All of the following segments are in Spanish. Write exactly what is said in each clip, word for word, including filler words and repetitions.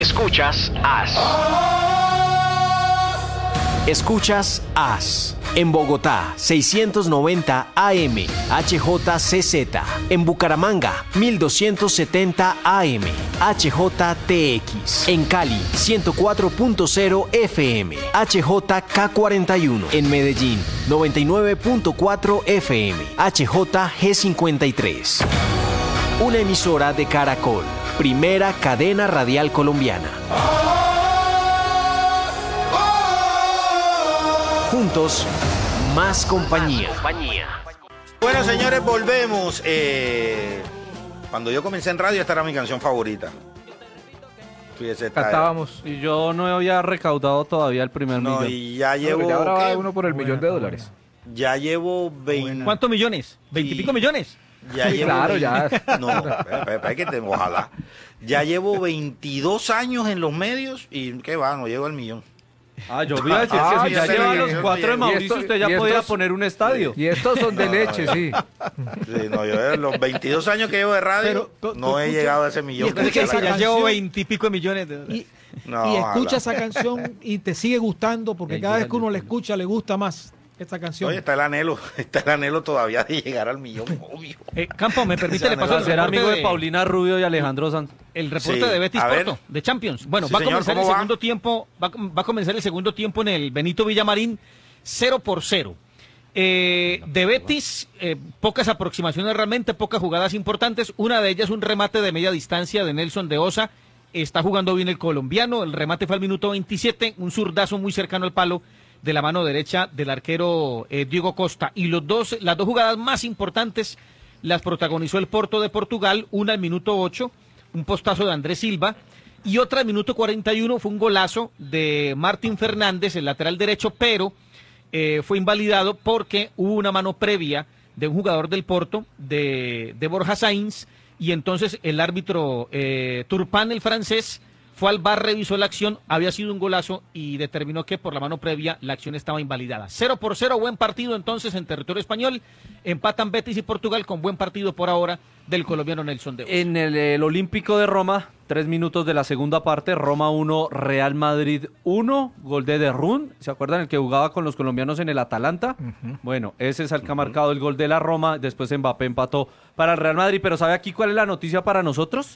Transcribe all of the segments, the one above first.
Escuchas As. Escuchas As. En Bogotá, seiscientos noventa A M, H J C Z. En Bucaramanga, mil doscientos setenta A M, H J T X. En Cali, ciento cuatro punto cero F M, H J K cuarenta y uno. En Medellín, noventa y nueve punto cuatro F M, H J G cincuenta y tres. Una emisora de Caracol, primera cadena radial colombiana. Juntos, más compañía. Bueno, señores, volvemos. Eh, cuando yo comencé en radio, esta era mi canción favorita. Fíjese, esta Cantábamos. Y yo no había recaudado todavía el primer No, millón. y ya No, llevo. ya ahora va ¿qué? uno por el millón de dólares. Ya llevo veinte. ¿Cuántos millones? ¿Veintipico millones? Ya Sí, llevo claro, veinte ya. No, espera, espera, espera, que te, ojalá. Ya llevo veintidós años en los medios y qué va, no llego al millón. Ah, yo voy a decir Ah, que si ya sí, lleva sí, los sí, cuatro de sí. Mauricio, Y esto- usted ya y podía estos- poner un estadio. Y estos son de No, leche, no. sí. Sí, no, yo los veintidós años que llevo de radio Pero, tú- no tú he escucha- llegado a ese millón. y escucha que esa decía Ya la canción. llevo veintipico millones de dólares. Y, No, y ojalá. escucha esa canción y te sigue gustando porque cada vez que uno la años. escucha le gusta más esta canción. Oye, está el anhelo, está el anhelo todavía de llegar al millón, obvio. Eh, Campo, me permite, le paso Para el ser reporte, amigo de de, Paulina Rubio y Alejandro Sanz. el reporte Sí, de Betis a ver. Porto, de Champions. Bueno, Sí, va a señor, comenzar el ¿cómo va? segundo tiempo, va, va a comenzar el segundo tiempo en el Benito Villamarín, cero por cero. Eh, de Betis, eh, pocas aproximaciones realmente, pocas jugadas importantes. Una de ellas un remate de media distancia de Nelson de Osa. Está jugando bien el colombiano. El remate fue al minuto veintisiete, un zurdazo muy cercano al palo de la mano derecha del arquero eh, Diego Costa. Y los dos, las dos jugadas más importantes las protagonizó el Porto de Portugal, una al minuto ocho, un postazo de Andrés Silva, y otra al minuto cuarenta y uno fue un golazo de Martín Fernández, el lateral derecho, pero eh, fue invalidado porque hubo una mano previa de un jugador del Porto, de, de Borja Sainz, y entonces el árbitro eh, Turpin, el francés, fue al V A R, revisó la acción, había sido un golazo y determinó que por la mano previa la acción estaba invalidada. Cero por cero, buen partido entonces en territorio español. Empatan Betis y Portugal con buen partido por ahora del colombiano Nelson de Osa. En el, el Olímpico de Roma, tres minutos de la segunda parte, Roma uno, Real Madrid uno, gol de Derrún, ¿se acuerdan el que jugaba con los colombianos en el Atalanta? Uh-huh. Bueno, ese es el que ha marcado el gol de la Roma, después Mbappé empató para el Real Madrid, pero ¿sabe aquí cuál es la noticia para nosotros?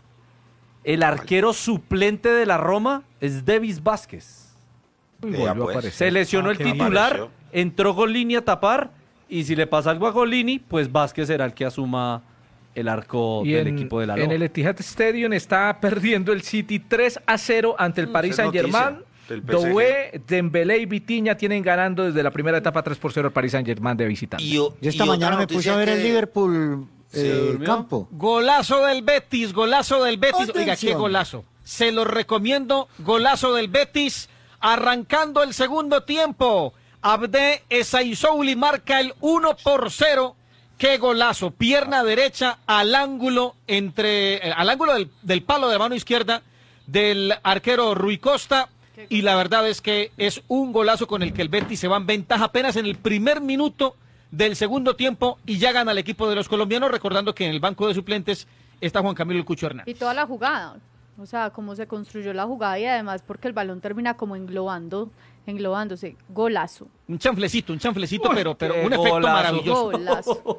El arquero suplente de la Roma es Davis Vázquez. Y Ya, volvió a pues. aparecer. Se lesionó Ah, el qué titular, apareció. entró Golini a tapar, y si le pasa algo a Golini, pues Vázquez será el que asuma el arco Y del en, equipo de la en Roma. el Etihad Stadium está perdiendo el City tres a cero ante el Paris Esa es Saint-Germain. noticia del P S G. Doué, Dembélé y Vitinha tienen ganando desde la primera etapa tres por cero al Paris Saint-Germain de visitante. Y, Yo esta y mañana otra me puse noticia a ver que- el Liverpool ¿Se eh, durmió? campo. Golazo del Betis, golazo del Betis. Oiga, qué Atención. golazo. Se lo recomiendo, golazo del Betis, arrancando el segundo tiempo. Abde Esaizouli marca el uno por cero. Qué golazo, pierna derecha al ángulo entre eh, al ángulo del, del palo de mano izquierda del arquero Rui Costa, y la verdad es que es un golazo con el que el Betis se va en ventaja apenas en el primer minuto del segundo tiempo y ya gana el equipo de los colombianos, recordando que en el banco de suplentes está Juan Camilo El Cucho Hernández. Y toda la jugada, o sea, cómo se construyó la jugada y además porque el balón termina como englobando, englobándose, golazo. Un chanflecito, un chanflecito, Uy, pero, pero qué un efecto golazo. maravilloso. Golazo.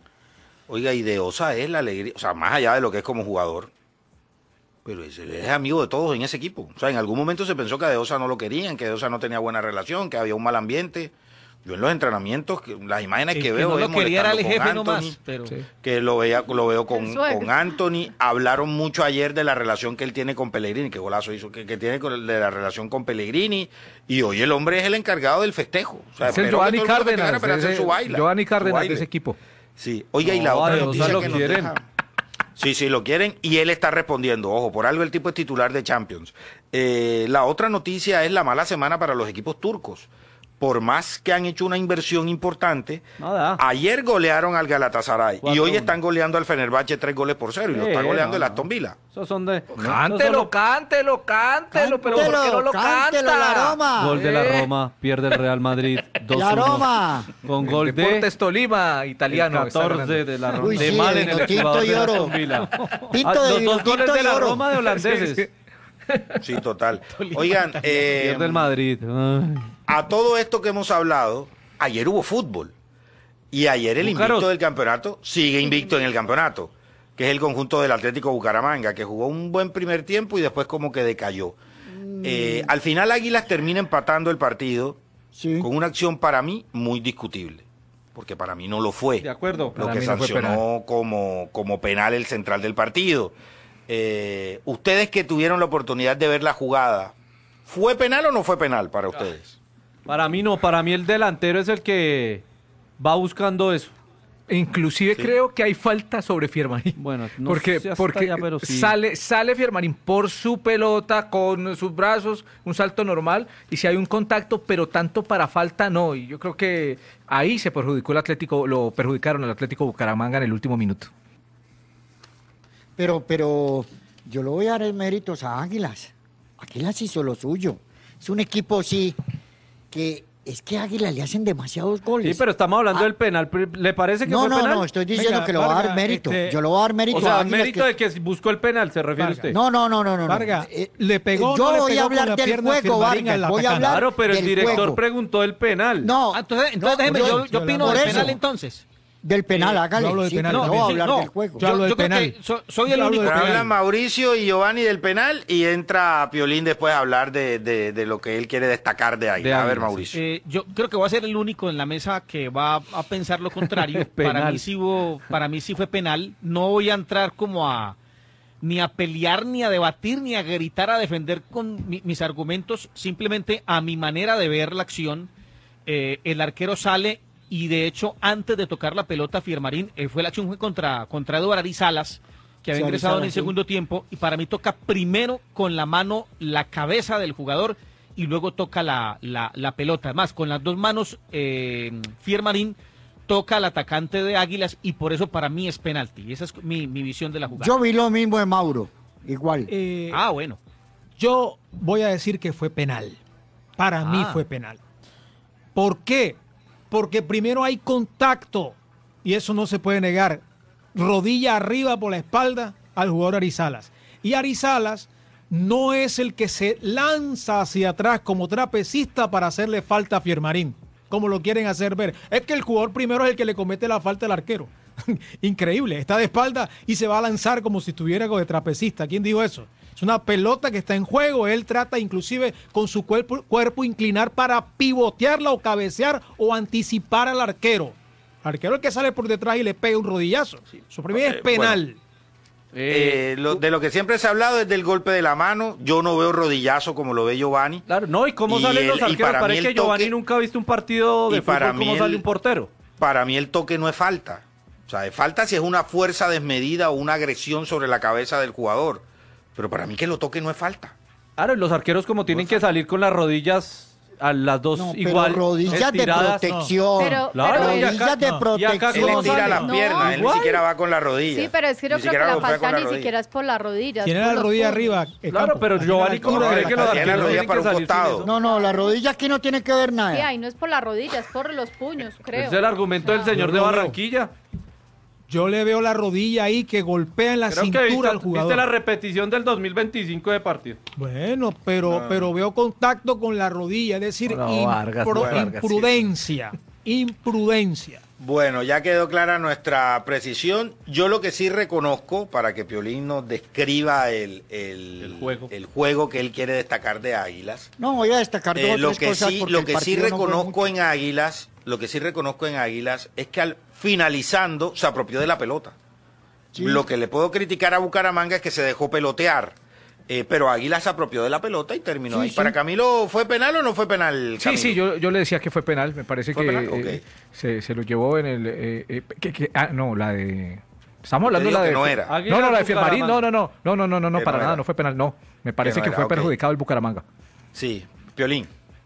Oiga, y de Osa es la alegría, o sea, más allá de lo que es como jugador, pero es, es amigo de todos en ese equipo. O sea, en algún momento se pensó que a De Osa no lo querían, que De Osa no tenía buena relación, que había un mal ambiente. Yo en los entrenamientos, que, las imágenes El que que veo no es lo quería era el molestando jefe con Anthony, nomás, pero Sí. que lo, veía, lo veo con, El suegro. con Anthony. Hablaron mucho ayer de la relación que él tiene con Pellegrini, que golazo hizo, que, que tiene con, de la relación con Pellegrini, y hoy el hombre es el encargado del festejo. O sea, Es el esperó que Giovanni todo el mundo festejara Cárdenas, para hacer ese- su baile, Giovanni su Cárdenas de baile. ese equipo. Sí, oye, y la No, otra a De Osa noticia lo que nos quieren. deja- Sí, sí, lo quieren y él está respondiendo. Ojo, por algo el tipo es titular de Champions. Eh, la otra noticia es la mala semana para los equipos turcos. Por más que han hecho una inversión importante, Nada. ayer golearon al Galatasaray y cuatro hoy uno. están goleando al Fenerbahce tres goles por cero y lo Sí, está goleando no, el no. Aston Villa. Esos son de... Cántelo, cántelo, cántelo, pero ¿por qué no lo cántelo, canta? la Roma. Gol de la Eh. Roma, pierde el Real Madrid dos La uno. Roma. Con gol de Deportes Tolima, italiano. el está ganando. catorce de la Roma. Uy, de sí, mal de en el Vinotinto jugador y de oro. Aston Villa. Pinto Ah, de los dos Vinotinto goles de y la oro. Roma de holandeses. Sí, sí. Sí, total. Oigan, eh, Pierde el Madrid. Ay. a todo esto que hemos hablado, ayer hubo fútbol. Y ayer el Búcaros. invicto del campeonato sigue invicto en el campeonato, que es el conjunto del Atlético Bucaramanga, que jugó un buen primer tiempo y después como que decayó. Eh, al final Águilas termina empatando el partido Sí. con una acción para mí muy discutible, porque para mí no lo fue. De acuerdo. Lo Para que mí no fue sancionó como, como penal el central del partido. Eh, ustedes que tuvieron la oportunidad de ver la jugada, ¿fue penal o no fue penal para ustedes? Para mí no, para mí el delantero es el que va buscando eso. Inclusive Sí. creo que hay falta sobre Fiermarín. Bueno, no porque sé hasta porque allá, pero sí. sale sale Fiermarín por su pelota con sus brazos, un salto normal, y si hay un contacto, pero tanto para falta no. Y yo creo que ahí se perjudicó el Atlético, lo perjudicaron al Atlético Bucaramanga en el último minuto. Pero, pero yo le voy a dar el méritos a Águilas. Águilas hizo lo suyo. Es un equipo, sí, que es que a Águilas le hacen demasiados goles. Sí, pero estamos hablando Ah. del penal. ¿Le parece que No, fue no, penal? no, estoy diciendo Venga, que le voy a dar Vargas, mérito. este- Yo le voy a dar mérito O sea, a Águilas. mérito que- de que buscó el penal, ¿se refiere Vargas. usted? No, no, no, no, no. no. Vargas, Eh, ¿le pegó o Yo no le voy pegó a con hablar la del pierna juego, Firmarín al Vargas. Voy a atacante? hablar Claro, pero el del director juego. preguntó el penal. No, Ah, entonces, entonces no, déjeme, por yo, eso, yo opino por del eso. penal entonces. Del penal, Eh, hágale. yo hablo del sí, penal pero yo también. voy a hablar no, del juego. yo hablo del creo penal. que so- soy el Yo hablo único del Pero que... hablan Mauricio y Giovanni del penal y entra Piolín después a hablar de, de, de lo que él quiere destacar de ahí. De A ver, Águilas, Mauricio. Eh, yo creo que voy a ser el único en la mesa que va a pensar lo contrario. para Penal. mí sí hubo- para mí sí fue penal. No voy a entrar como a ni a pelear, ni a debatir, ni a gritar, a defender con mi- mis argumentos. Simplemente a mi manera de ver la acción, eh, el arquero sale y de hecho antes de tocar la pelota Fiermarín, eh, fue la acción fue contra contra Eduardo Arizalas, que había Sí, ingresado en el Arizalas, sí. segundo tiempo, y para mí toca primero con la mano la cabeza del jugador y luego toca la, la, la pelota. Además, con las dos manos, eh, Fiermarín toca al atacante de Águilas y por eso para mí es penalti. Esa es mi, mi visión de la jugada. Yo vi lo mismo de Mauro. Igual. Eh, Ah, bueno. Yo voy a decir que fue penal. Para mí Ah. fue penal. ¿Por qué? Porque primero hay contacto y eso no se puede negar. Rodilla arriba por la espalda al jugador Arizalas. Y Arizalas no es el que se lanza hacia atrás como trapecista para hacerle falta a Fiermarín, como lo quieren hacer ver. Es que el jugador primero es el que le comete la falta al arquero. Increíble, está de espalda y se va a lanzar como si estuviera de trapecista. ¿Quién dijo eso? Es una pelota que está en juego, él trata inclusive con su cuerpo, cuerpo inclinar para pivotearla o cabecear o anticipar al arquero. Arquero el que sale por detrás y le pega un rodillazo. Eso para mí es Eh, penal. Eh, lo- de lo que siempre se ha hablado es del golpe de la mano. Yo no veo rodillazo como lo ve Giovanni. Claro, no, ¿y cómo Y salen el- los y arqueros? para mí Parece el que Giovanni toque- nunca ha visto un partido de y para fútbol, cómo mí sale el- un portero. Para mí el toque no es falta. O sea, es falta si es una fuerza desmedida o una agresión sobre la cabeza del jugador. Pero para mí que lo toque no es falta. Claro, y los arqueros como tienen que salir con las rodillas a las dos No, pero igual rodillas de estiradas. protección. Pero- Claro, pero- y acá- rodillas de no. Y acá protección. Él le ¿cómo tira sale? las No. piernas, él ni Igual. siquiera va con la rodilla. Sí, pero es que yo Ni creo que siquiera la golpea con falta ni rodilla. siquiera es por las rodillas. Tiene por la los rodilla puños. arriba. eh, Claro, Campo. pero Tiene Giovanni, la- ¿cómo No, cree la que los tiene la arqueros rodilla tienen para que un salir sin costado. eso? No, no, la rodilla aquí no tiene que ver Sí, nada. ahí no es por las rodillas, es por los puños, creo. Ese es el argumento del O sea, señor yo de lo veo. Barranquilla. Yo le veo la rodilla ahí que golpea en la Creo que cintura viste, al jugador. viste la repetición del dos mil veinticinco de partido. Bueno, pero, pero veo contacto con la rodilla, es decir, No, impro- Vargas, no, Vargas, imprudencia, imprudencia. Bueno, ya quedó clara nuestra precisión. Yo lo que sí reconozco, para que Piolín nos describa el, el, El juego. el juego que él quiere destacar de Águilas. No, voy a destacar dos Eh, o lo tres que cosas sí, porque lo el que sí partido no fue reconozco mucho. en Águilas, lo que sí reconozco en Águilas es que al finalizando se apropió de la pelota. Sí. Lo que le puedo criticar a Bucaramanga es que se dejó pelotear. Eh, pero Águilas se apropió de la pelota y terminó Sí, ahí. sí. Para Camilo, ¿fue penal o no fue penal? Sí, Camilo? sí, yo, yo le decía que fue penal, me parece ¿Fue que penal? eh, Ok. se, se lo llevó en el... eh, eh, que- que- ah, no, la de... Estamos hablando de digo la que de... no era. No, no, la de Firmarín, no, no, no, no, no, no, no, no, Que para no nada, era. no fue penal, no. Me parece no que era, fue ok. perjudicado el Bucaramanga. Sí, Piolín.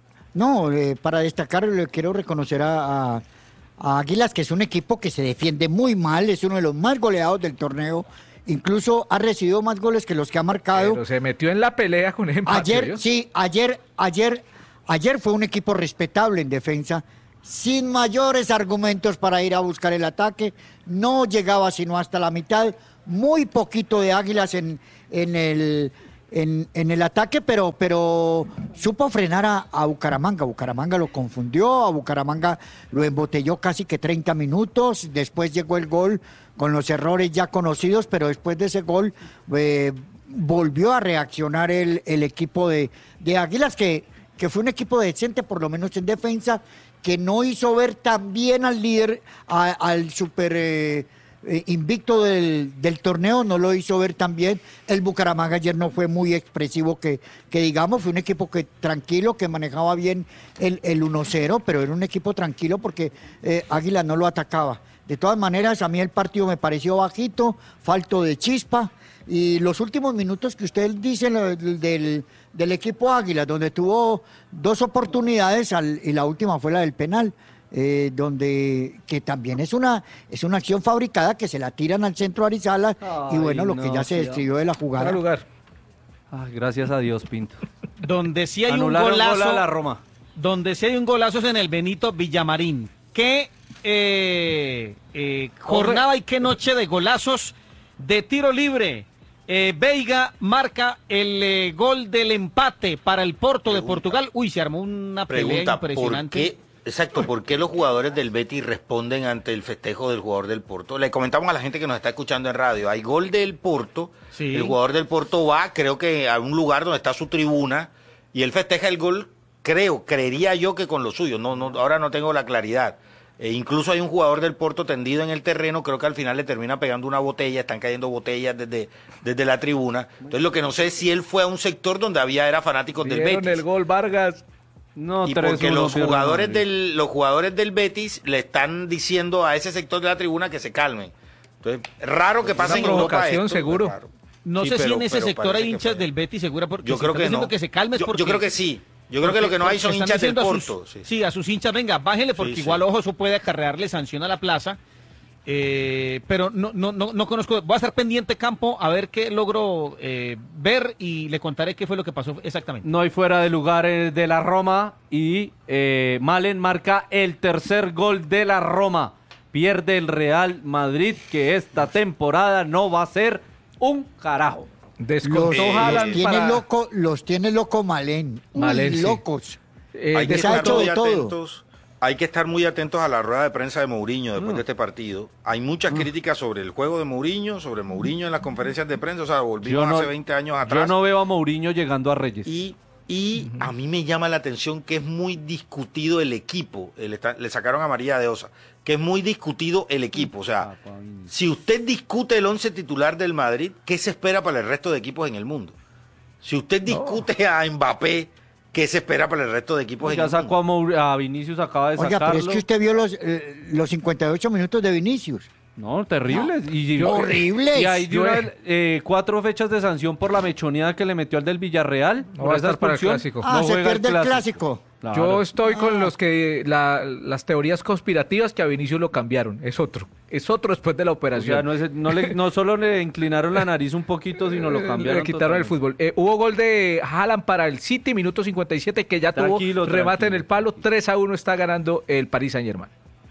No, eh, para destacar le quiero reconocer a, a- a Águilas, que es un equipo que se defiende muy mal, es uno de los más goleados del torneo, incluso ha recibido más goles que los que ha marcado. Pero se metió en la pelea con el empate. Ayer, ¿oyó? sí, ayer, ayer, ayer fue un equipo respetable en defensa, sin mayores argumentos para ir a buscar el ataque, no llegaba sino hasta la mitad, muy poquito de Águilas en, en el en, en el ataque, pero, pero supo frenar a, a Bucaramanga. Bucaramanga lo confundió, a Bucaramanga lo embotelló casi que treinta minutos, después llegó el gol con los errores ya conocidos, pero después de ese gol eh, volvió a reaccionar el, el equipo de, de Águilas, que, que fue un equipo decente, por lo menos en defensa, que no hizo ver tan bien al líder, a, al super... Eh, Eh, invicto del, del torneo, no lo hizo ver tan bien. El Bucaramanga ayer no fue muy expresivo, que, que digamos, fue un equipo que tranquilo, que manejaba bien el, el uno cero, pero era un equipo tranquilo porque eh, Águila no lo atacaba. De todas maneras, a mí el partido me pareció bajito, falto de chispa, y los últimos minutos que usted dice del, del equipo Águila, donde tuvo dos oportunidades al, y la última fue la del penal. Eh, donde que también es una es una acción fabricada, que se la tiran al centro Arizala. Ay, y bueno, lo no, que ya se sí, describió de la jugada. Fuera lugar. Ay, gracias a Dios, Pinto. Donde sí hay Anularon un golazo, gol a la Roma. donde sí hay un golazo es en el Benito Villamarín. Qué eh, eh, jornada y qué noche de golazos de tiro libre. Eh, Veiga marca el eh, gol del empate para el Porto Pregunta. de Portugal. Uy, se armó una pelea Pregunta, ¿por impresionante. qué? Exacto, ¿por qué los jugadores del Betis responden ante el festejo del jugador del Porto? Le comentamos a la gente que nos está escuchando en radio, hay gol del Porto, Sí. el jugador del Porto va, creo que a un lugar donde está su tribuna, y él festeja el gol, creo, creería yo que con lo suyo, no, no, ahora no tengo la claridad. E incluso hay un jugador del Porto tendido en el terreno, creo que al final le termina pegando una botella, están cayendo botellas desde, desde la tribuna. Entonces lo que no sé es si él fue a un sector donde había era fanáticos del Vieron Betis. el gol, Vargas. No, Y tres porque uno los pierde jugadores Madrid. del los jugadores del Betis le están diciendo a ese sector de la tribuna que se calmen. Entonces, raro que pase en Una Europa provocación, esto, seguro. es raro. No Sí, sé si pero- en ese pero sector parece hay que hinchas fue. del Betis, segura, porque Yo si creo están que diciendo no. que se calme es Yo- porque... yo creo que sí. Yo creo que lo que no hay son porque están hinchas del diciendo a sus- Porto. Sí. Sí, a sus hinchas, venga, bájenle, porque Sí, sí. igual, ojo, eso puede acarrearle sanción a la plaza. Eh, pero no, no, no, no conozco, voy a estar pendiente, Campo, a ver qué logro eh, ver y le contaré qué fue lo que pasó exactamente. No hay fuera de lugar eh, de la Roma y eh, Malen marca el tercer gol de la Roma. Pierde el Real Madrid, que esta temporada no va a ser un carajo. Descontó Los, Eh, Haaland los tiene para... loco, los tiene loco Malén. Uy, Malén, sí. locos. eh, Hay que les ha estar hecho muy de todo. atentos. Hay que estar muy atentos a la rueda de prensa de Mourinho después Mm. de este partido. Hay muchas críticas sobre el juego de Mourinho, sobre Mourinho en las conferencias de prensa. O sea, volvimos Yo no- hace veinte años atrás. Yo no veo a Mourinho llegando a Reyes. Y, y a mí me llama la atención que es muy discutido el equipo. El esta- le sacaron a María de Osa. Que es muy discutido el equipo. O sea, si usted discute el once titular del Madrid, ¿qué se espera para el resto de equipos en el mundo? Si usted discute a Mbappé, ¿qué se espera para el resto de equipos Ya en el mundo? sacó a, Mour- a Vinicius, acaba de Oiga, sacarlo. pero es que usted vio los, eh, los cincuenta y ocho minutos de Vinicius. No, terribles. Y, y- Horribles. Y hay de Yo- una- eh, cuatro fechas de sanción por la mechoneada que le metió al del Villarreal. No por va a esa estar para el expulsión. clásico. Ah, No se juega pierde el clásico. Claro. Yo estoy Ah. con los que la- las teorías conspirativas que a Vinicius lo cambiaron. Es otro. Es otro después de la O operación. sea, no, es- no le- no solo le inclinaron la nariz un poquito, sino lo Eh, cambiaron. Le quitaron el totalmente. fútbol. Eh, hubo gol de Haaland para el City, minuto cincuenta y siete, que ya Tranquilo, tuvo remate tranquilo. en el palo. tres a uno está ganando el Paris Saint-Germain.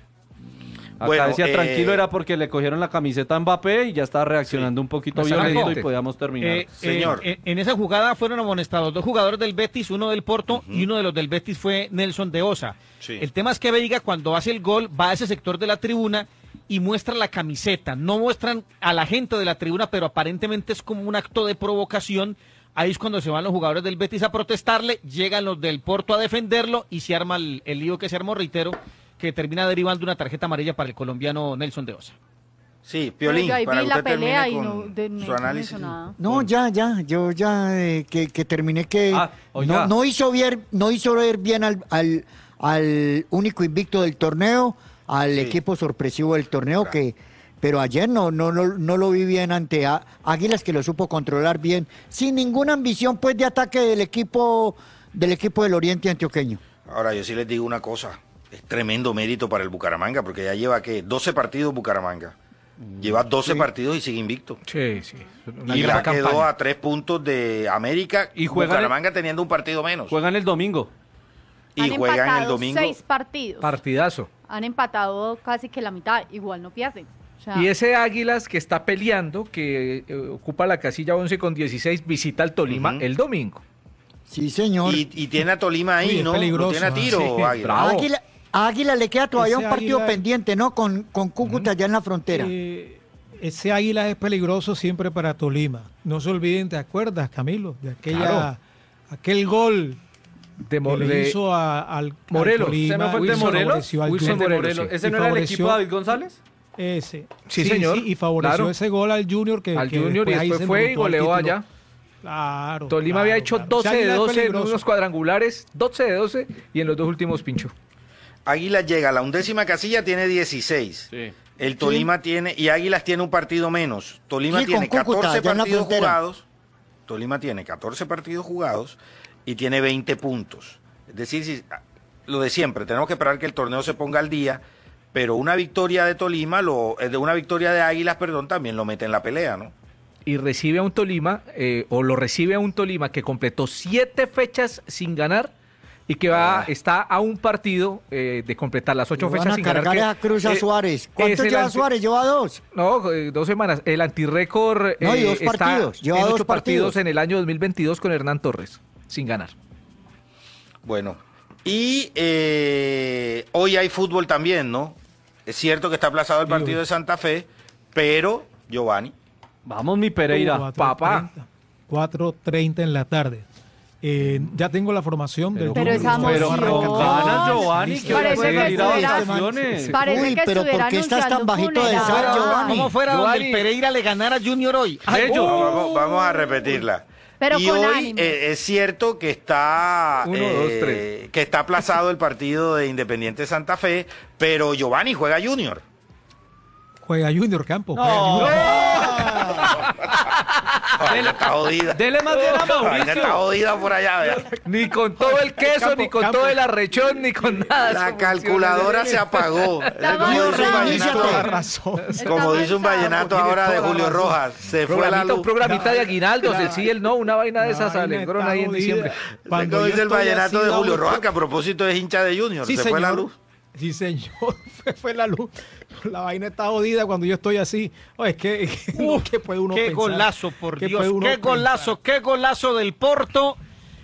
Acá Bueno, decía eh, tranquilo era porque le cogieron la camiseta a Mbappé y ya estaba reaccionando un poquito Exactamente. violento y podíamos terminar. Eh, Señor. eh, en esa jugada fueron amonestados dos jugadores del Betis, uno del Porto y uno de los del Betis fue Nelson de Osa. Sí. El tema es que Veiga cuando hace el gol va a ese sector de la tribuna y muestra la camiseta. No muestran a la gente de la tribuna, pero aparentemente es como un acto de provocación. Ahí es cuando se van los jugadores del Betis a protestarle, llegan los del Porto a defenderlo y se arma el, el lío que se armó, reitero, que termina derivando una tarjeta amarilla para el colombiano Nelson de Osa. Sí, Piolín, Yo ahí para vi que la usted pelea y termine no, con de, su no hizo análisis. nada. No, ya, ya, yo ya eh, que, que terminé que Ah, oiga. no, no hizo bien, no hizo ver bien al, al, al único invicto del torneo, al Sí. equipo sorpresivo del torneo, que pero ayer no, no, no, no lo vi bien ante a- Águilas, que lo supo controlar bien, sin ninguna ambición pues de ataque del equipo del equipo del Oriente Antioqueño. Ahora, yo sí les digo una cosa. Es tremendo mérito para el Bucaramanga, porque ya lleva, ¿qué? doce partidos Bucaramanga. Lleva doce partidos y sigue invicto. Sí, sí. Una Y gran ya quedó campaña. a tres puntos de América Y y juegan Bucaramanga teniendo un partido menos. Juegan el domingo. y Han juegan el empatado domingo. seis partidos. Partidazo. Han empatado casi que la mitad. Igual no pierden. O sea, Y ese Águilas que está peleando, que eh, ocupa la casilla once con dieciséis, visita al Tolima Ujú. el domingo. Sí, señor. Y, y tiene a Tolima ahí, Uy, es ¿no? peligroso, Lo tiene a tiro, ¿no? Sí, Águila. bravo. Águila, a Águila le queda todavía Ese un partido Águila- pendiente, ¿no? Con, con Cúcuta allá en la frontera. Eh, ese Águila es peligroso siempre para Tolima. No se olviden, ¿te acuerdas, Camilo? De aquella, Claro. aquel gol De, Mo- que le de- hizo a- al, Morelos. al ¿Ese Tolima. no fue el de y Morelos? favoreció al Wilson El de Junior. Morelos, Morelos. sí. ¿Ese Y no era el favoreció- equipo de David González? Ese. Sí, señor, y favoreció claro. ese gol al Junior que al que Junior y ahí después se fue y montó al goleó título. allá. Claro. Tolima claro, había hecho claro. doce Ese de Águila es doce en peligroso. unos cuadrangulares, doce de doce y en los dos últimos pinchó. Águilas llega a la undécima casilla, tiene dieciséis. Sí. El Tolima tiene, y Águilas tiene un partido menos. Tolima Sí, tiene con Cúcuta, catorce allá en la partidos frontera. jugados. Tolima tiene catorce partidos jugados y tiene veinte puntos. Es decir, si, lo de siempre, tenemos que esperar que el torneo se ponga al día, pero una victoria de Tolima, lo, eh, de una victoria de Águilas, perdón, también lo mete en la pelea, ¿no? Y recibe a un Tolima, eh, o lo recibe a un Tolima que completó siete fechas sin ganar y que va Ah. está a un partido eh, de completar las ocho Le van fechas a sin ganar. cargar que, a Cruz a eh, Suárez. es ¿Cuánto el lleva anti- Suárez? Lleva dos. No, eh, dos semanas. El antirrécord No, y eh, dos está partidos, lleva en dos ocho partidos partidos. en el año dos mil veintidós con Hernán Torres, sin ganar. Bueno, y eh, hoy hay fútbol también, ¿no? Es cierto que está aplazado el Sí, partido hoy. de Santa Fe, pero, Giovanni, Vamos, mi Pereira. cuatro papá. treinta. cuatro treinta en la tarde. Eh, ya tengo la formación del Pero esa Pero emoción. no ganas, Giovanni, que Parece puede que ir a estuviera- vacaciones. Parece Uy, que pero estuviera ¿por qué estás tan anunciando un bajito de funeral. sal, Giovanni? Como fuera donde Giovanni. el Pereira le ganara a Junior hoy. Ay, Bello. no, vamos, vamos a repetirla. Pero y con hoy ánimo. eh, es cierto que está Uno, eh, dos, tres. que está aplazado el partido de Independiente Santa Fe, pero Giovanni juega Junior. Juega Junior Campos. No. juega La vaina está jodida. Dele más bien a La vaina Mauricio. está jodida por allá. vea. Ni con todo el queso, Campo, ni con campo. todo el arrechón, ni con nada. La Eso calculadora funciona. se apagó. Estaba Como dice un cansado. vallenato, Toda razón. como dice un cansado. vallenato Tiene ahora de toda Julio razón. Rojas, se fue la Programita, un luz. programita de aguinaldos, La- el sí, el no, una vaina de esas La vaina alegrón está ahí en jodida. diciembre. Cuando Como yo dice el estoy vallenato así, de Julio dado- Rojas, que a propósito es hincha de Junior, Sí, se fue la señor. luz. Sí, señor. Fue, fue la luz. La vaina está jodida cuando yo estoy así. Oh, es que, ¿qué puede uno qué pensar? golazo, por ¿Qué Dios. puede uno Qué golazo, qué golazo del Porto.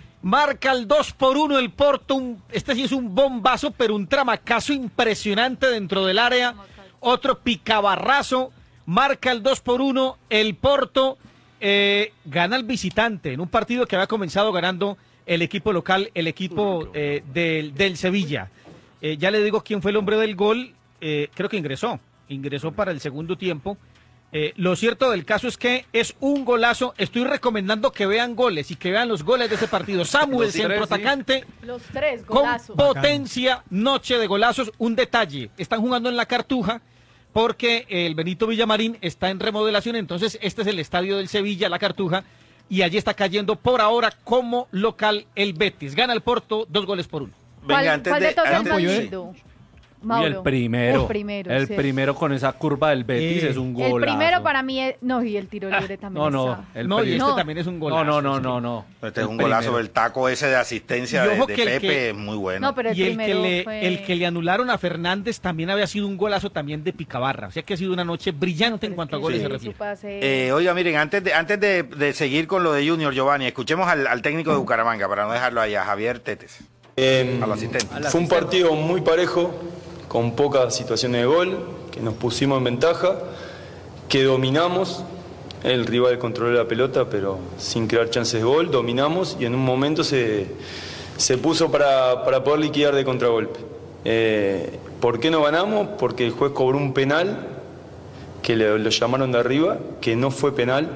Marca el dos por uno el Porto. Un- este sí es un bombazo, pero un tramacazo impresionante dentro del área. Otro picabarrazo. Marca el dos por uno el Porto. Eh, gana el visitante en un partido que había comenzado ganando el equipo local, el equipo eh, del, del Sevilla. Eh, ya le digo quién fue el hombre del gol. Eh, creo que ingresó. Ingresó para el segundo tiempo. Eh, lo cierto del caso es que es un golazo. Estoy recomendando que vean goles y que vean los goles de ese partido. Samuel, Los tres, centro sí. atacante, Los tres con golazos. potencia, noche de golazos. Un detalle, están jugando en la Cartuja porque el Benito Villamarín está en remodelación, entonces este es el estadio del Sevilla, la Cartuja, y allí está cayendo por ahora como local el Betis. Gana el Porto, dos goles por uno. ¿Cuál, Venga, antes cuál de, de todos es antes- más Campo, yo- lindo? Y Mauro. el primero. El primero, El sí. primero con esa curva del Betis Eh, es un El golazo. primero para mí es... No, y el tiro libre también No, no. está. El no, y primero. este No. también es un golazo. No, no, no, sí. no, no. Este es El un golazo, primero. el taco ese de asistencia Y de, ojo de que el Pepe que- es muy bueno. No, pero el Y el que, primero le, fue... el que le anularon a Fernández también había sido un golazo también de Picabarra. O sea que ha sido una noche brillante en Pero es cuanto a que goles sí, se su refiere. pase- Eh, oiga, miren, antes de, antes de, de seguir con lo de Junior, Giovanni, escuchemos al, al técnico de Bucaramanga, para no dejarlo ahí, a Javier Tetes, Eh, al asistente. fue un partido muy parejo, con pocas situaciones de gol, que nos pusimos en ventaja, que dominamos. El rival controló la pelota, pero sin crear chances de gol, dominamos y en un momento se, se puso para, para poder liquidar de contragolpe. Eh, ¿Por qué no ganamos? Porque el juez cobró un penal, que le- lo llamaron de arriba, que no fue penal.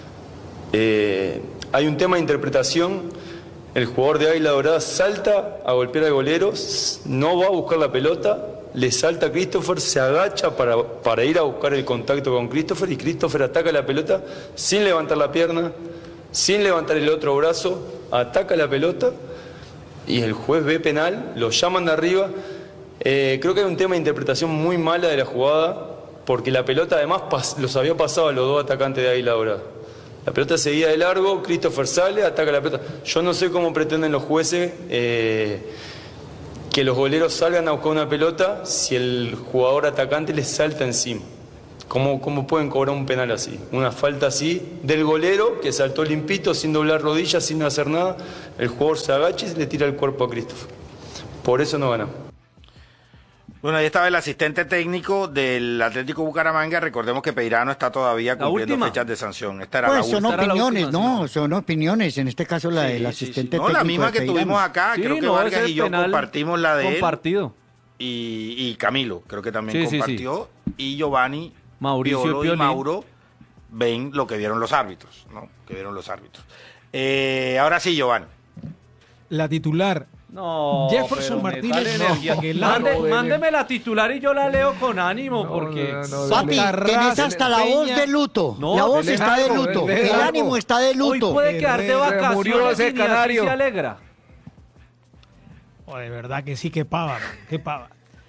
Eh, hay un tema de interpretación. El jugador de Águila Dorada salta a golpear al golero, s- no va a buscar la pelota, le salta a Christopher, se agacha para, para ir a buscar el contacto con Christopher y Christopher ataca la pelota sin levantar la pierna, sin levantar el otro brazo, ataca la pelota y el juez ve penal, lo llaman de arriba. Eh, creo que hay un tema de interpretación muy mala de la jugada, porque la pelota además pas- los había pasado a los dos atacantes de Águila Dorada. La pelota seguía de largo, Christopher sale, ataca la pelota. Yo no sé cómo pretenden los jueces eh, que los goleros salgan a buscar una pelota si el jugador atacante les salta encima. ¿Cómo, ¿Cómo pueden cobrar un penal así? Una falta así del golero que saltó limpito, sin doblar rodillas, sin hacer nada. El jugador se agacha y se le tira el cuerpo a Christopher. Por eso no ganamos. Bueno, ahí estaba el asistente técnico del Atlético Bucaramanga. Recordemos que Peirano está todavía La cumpliendo última. fechas de sanción. Esta era Pues la son última. opiniones, última, no, son opiniones. En este caso la Sí, del sí, asistente sí. No, técnico. la misma de que Peirano. tuvimos acá. Sí, creo que no, Vargas ese y yo penal compartimos la de él. compartido. Y, y Camilo, creo que también Sí, sí, compartió. Y Giovanni, Mauricio Piolo y Piolín. Mauro ven lo que vieron los árbitros, ¿no? Que vieron los árbitros. Eh, ahora sí, Giovanni. La titular. No, Jefferson pero Martínez, métale no, energía. que Mande- largo, mándeme la titular y yo la leo con ánimo, No, porque... no, no, Papi, Carras, tenés hasta la voz Peña. de luto. No, la voz dele está de algo, luto. dele El algo. ánimo está de Hoy luto. puede quedar de Herrera, murió vacaciones ese y ni así canario. se alegra. Oh, de verdad que sí, que pava, qué pava.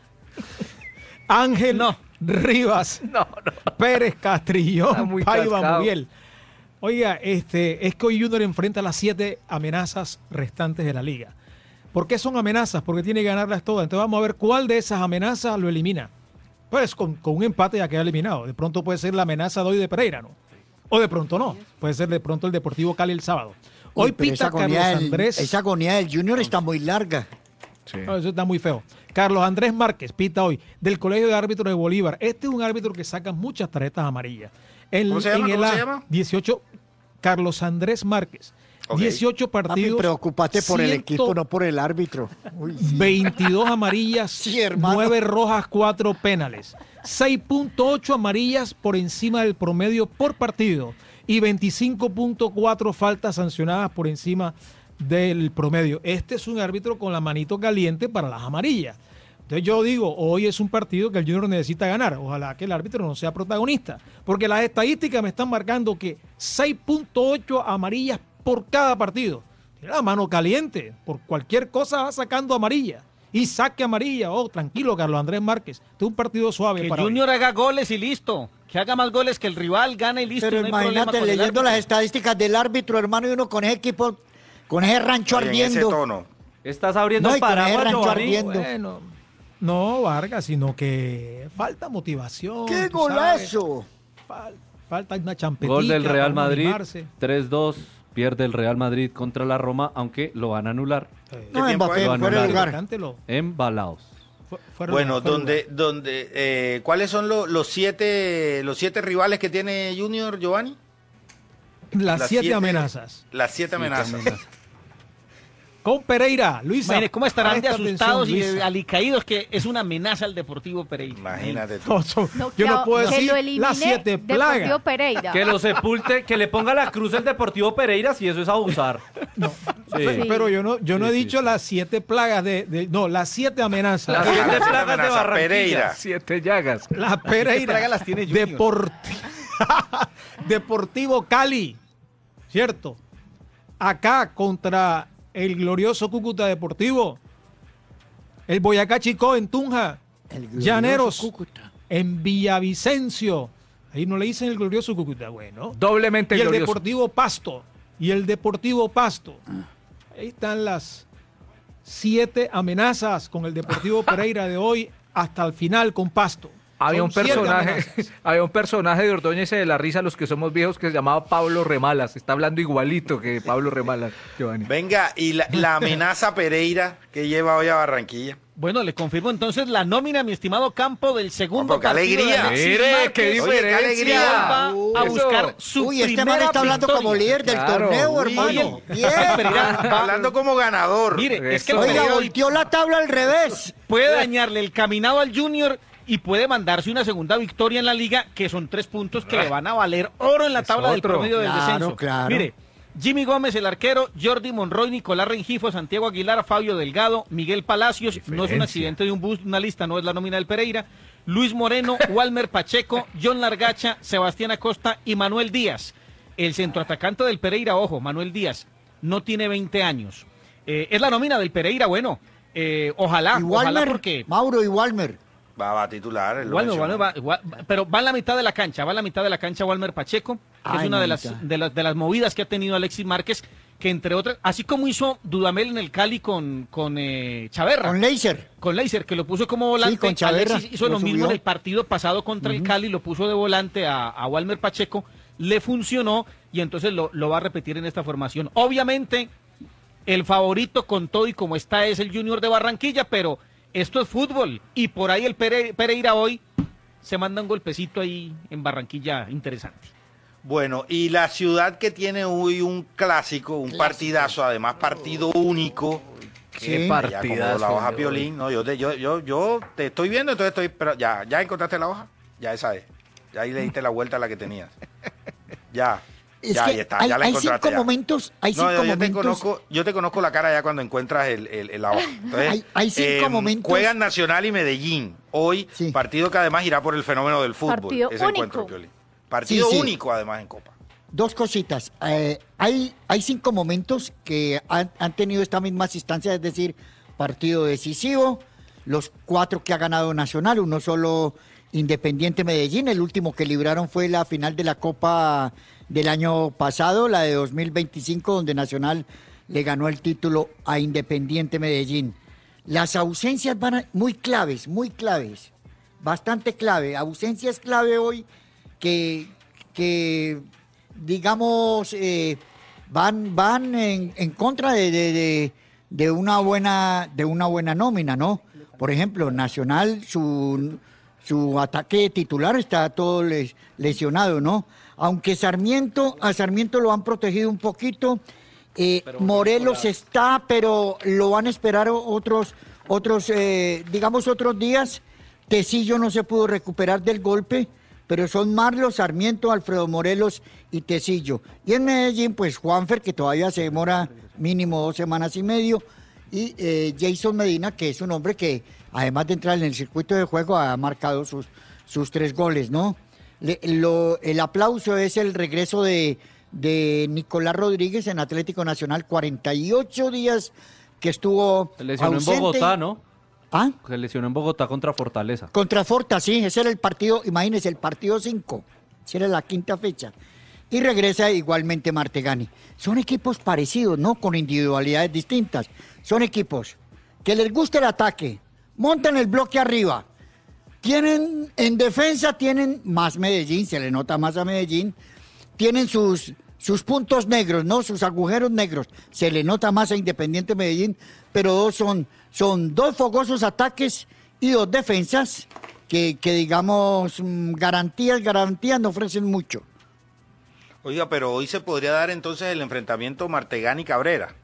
Ángel No. Rivas, No, no. Pérez Está Castrillón, muy Paiva cascado. Muriel. Oiga, este, es que hoy Junior enfrenta las siete amenazas restantes de la liga. ¿Por qué son amenazas? Porque tiene que ganarlas todas. Entonces vamos a ver cuál de esas amenazas lo elimina. Pues con, con un empate ya queda eliminado. De pronto puede ser la amenaza de hoy de Pereira, ¿no? O de pronto no. Puede ser de pronto el Deportivo Cali el sábado. Hoy Uy, pero pita esa Carlos agonía, del, Andrés. esa agonía del Junior está muy larga. No, eso está muy feo. Carlos Andrés Márquez pita hoy del Colegio de Árbitros de Bolívar. Este es un árbitro que saca muchas tarjetas amarillas. En, ¿Cómo se llama? en el ¿Cómo A, se llama? dieciocho, Carlos Andrés Márquez. Ok. dieciocho Papi, partidos. preocúpate por el ciento equipo, no por el árbitro. Uy, sí. veintidós amarillas, Sí, hermano. nueve rojas, cuatro penales. seis punto ocho amarillas por encima del promedio por partido y veinticinco punto cuatro faltas sancionadas por encima del promedio. Este es un árbitro con la manito caliente para las amarillas. Entonces yo digo, hoy es un partido que el Junior necesita ganar. Ojalá que el árbitro no sea protagonista, porque las estadísticas me están marcando que seis punto ocho amarillas por cada partido. Tiene la mano caliente, por cualquier cosa va sacando amarilla. Y saque amarilla. Oh, tranquilo, Carlos Andrés Márquez. Este es un partido suave Que para hoy. Junior haga goles y listo. Que haga más goles que el rival, gane y listo. Pero y no hay problema imagínate con el leyendo árbitro. las estadísticas del árbitro, hermano, y uno con ese equipo, con ese rancho Oye, en ese ardiendo. tono. Estás abriendo No, el y con ese paraguas, rancho Giovanni. ardiendo. Bueno, no, Vargas, sino que falta motivación. ¡Qué tú sabes. golazo! Fal- falta una champetica. Gol del Real para Madrid, animarse. tres dos, pierde el Real Madrid contra la Roma, aunque lo van a anular. Eh, No, tiempo Mbappé, es? Lo fuera de anularon. lugar. cántelo. Embalados. Fu- fuera de Bueno, lugar, fuera de donde, lugar. donde, eh, ¿cuáles son los, los siete, los siete rivales que tiene Junior, Giovanni? Las, las siete, siete- amenazas. Las siete amenazas. Con Pereira, Luisa. Imagínate cómo estarán de presta asustados atención, y de Luisa. alicaídos que es una amenaza al Deportivo Pereira. Imagínate tú. No, son- No, yo que no a- puedo que decir lo elimine las siete Deportivo plagas. Pereira. Que lo sepulte, que le ponga la cruz el Deportivo Pereira, si eso es abusar. No, Sí. Sí. pero yo no, yo no Sí, he sí, dicho sí. las siete plagas de, de- no, las siete amenazas. Las Ah, siete las siete plagas de amenazas, Barranquilla. Pereira. Siete llagas. La Pereira. plagas las tiene Junior. Deporti- Deportivo Cali. ¿Cierto? Acá contra el glorioso Cúcuta Deportivo. El Boyacá Chicó en Tunja. El glorioso Llaneros Cúcuta. en Villavicencio. Ahí no le dicen el glorioso Cúcuta. Bueno. Doblemente Y el glorioso. Deportivo Pasto. Y el Deportivo Pasto. Ahí están las siete amenazas con el Deportivo Pereira de hoy hasta el final con Pasto. Había Son un siete personaje, amenazas. había un personaje de Ordóñez de la risa, los que somos viejos, que se llamaba Pablo Remalas. Está hablando igualito que Pablo Remalas, Giovanni. Venga, y la, la amenaza Pereira que lleva hoy a Barranquilla. Bueno, le confirmo entonces la nómina, mi estimado Campo, del segundo Oh, pero qué partido alegría. de Alexis Mire, Márquez. qué Oye, qué alegría. Va a Eso. buscar su Uy, este man primera está hablando victoria. como líder del Claro. torneo, Uy. hermano. Bien. Pereira va- Hablando como ganador. Mire, es que el Eso. Oiga, Pereira hoy volteó la tabla al revés. puede dañarle el caminado al Junior y puede mandarse una segunda victoria en la liga, que son tres puntos que le van a valer oro en la Es tabla del otro. promedio del Claro, descenso. claro. Mire, Jimmy Gómez, el arquero, Jordi Monroy, Nicolás Rengifo, Santiago Aguilar, Fabio Delgado, Miguel Palacios, no es un Diferencia. accidente de un bus, una lista, no es la nómina del Pereira, Luis Moreno, Walmer Pacheco, John Largacha, Sebastián Acosta y Manuel Díaz. El centroatacante del Pereira, ojo, Manuel Díaz, no tiene veinte años. Eh, es la nómina del Pereira, bueno, eh, ojalá, Y ojalá Walmer, porque... Mauro y Walmer. Va, va a titular. él lo Walmer, mencionó. Walmer va- va- pero va en la mitad de la cancha, va en la mitad de la cancha Walmer Pacheco, que Ah, es en una la de las, mitad. de, las, de las movidas que ha tenido Alexis Márquez, que entre otras, así como hizo Dudamel en el Cali con, con eh, Chaverra. Con Leiser. Con Leiser, que lo puso como volante. Sí, con Chaverra, Alexis hizo lo, lo mismo subió. en el partido pasado contra el Cali, lo puso de volante a, a Walmer Pacheco, le funcionó y entonces lo, lo va a repetir en esta formación. Obviamente, el favorito con todo y como está es el Junior de Barranquilla, pero esto es fútbol y por ahí el Pere- Pereira hoy se manda un golpecito ahí en Barranquilla interesante. Bueno, y la ciudad que tiene hoy un clásico, un partidazo, además partido único. Sí. que Partidazo ya como la hoja de Piolín, no, yo te, yo, yo, yo te estoy viendo, entonces estoy, pero ya, ya encontraste la hoja, ya esa es, ya ahí le diste la vuelta a la que tenías, ya, Es ya que ahí está, hay, ya la hay encontraste. cinco ya. momentos, hay No, cinco yo, yo te momentos. conozco, yo te conozco la cara ya cuando encuentras el, el, el la hoja. Entonces, Hay- hay cinco momentos. Juegan Nacional y Medellín hoy, Sí. partido que además irá por el fenómeno del fútbol. Partido ese único. encuentro, Piolín. Partido Sí, sí. único además en Copa. Dos cositas. Eh, hay, hay cinco momentos que han, han tenido esta misma asistencia, es decir, partido decisivo, los cuatro que ha ganado Nacional, uno solo Independiente Medellín, el último que libraron fue la final de la Copa del año pasado, la de dos mil veinticinco, donde Nacional le ganó el título a Independiente Medellín. Las ausencias van a- muy claves, muy claves, bastante clave. Ausencias clave hoy que, que digamos, eh, van, van en, en contra de, de, de, de una buena, de una buena nómina, ¿no? Por ejemplo, Nacional, su, su ataque titular está todo les- lesionado, ¿no? Aunque Sarmiento, a Sarmiento lo han protegido un poquito, eh, Morelos está, pero lo van a esperar o- otros, otros, eh, digamos, otros días. Tecillo no se pudo recuperar del golpe, pero son Marlos, Sarmiento, Alfredo Morelos y Tecillo. Y en Medellín, pues Juanfer, que todavía se demora mínimo dos semanas y medio, y eh, Jason Medina, que es un hombre que, además de entrar en el circuito de juego, ha marcado sus, sus tres goles, ¿no? Le- lo- el aplauso es el regreso de, de Nicolás Rodríguez en Atlético Nacional, cuarenta y ocho días que estuvo Se lesionó ausente. en Bogotá, ¿no? ¿Ah? Se lesionó en Bogotá contra Fortaleza. Contra Forta, sí, ese era el partido, imagínense, el partido cinco, esa era la quinta fecha. Y regresa igualmente Martegani. Son equipos parecidos, ¿no? Con individualidades distintas. Son equipos que les gusta el ataque, montan el bloque arriba. Tienen, en defensa tienen más Medellín, se le nota más a Medellín. Tienen sus, sus puntos negros, ¿no? Sus agujeros negros. Se le nota más a Independiente Medellín, pero dos son, son dos fogosos ataques y dos defensas que, que digamos, mm, garantías, garantías no ofrecen mucho. Oiga, pero hoy se podría dar entonces el enfrentamiento Martegani-Cabrera.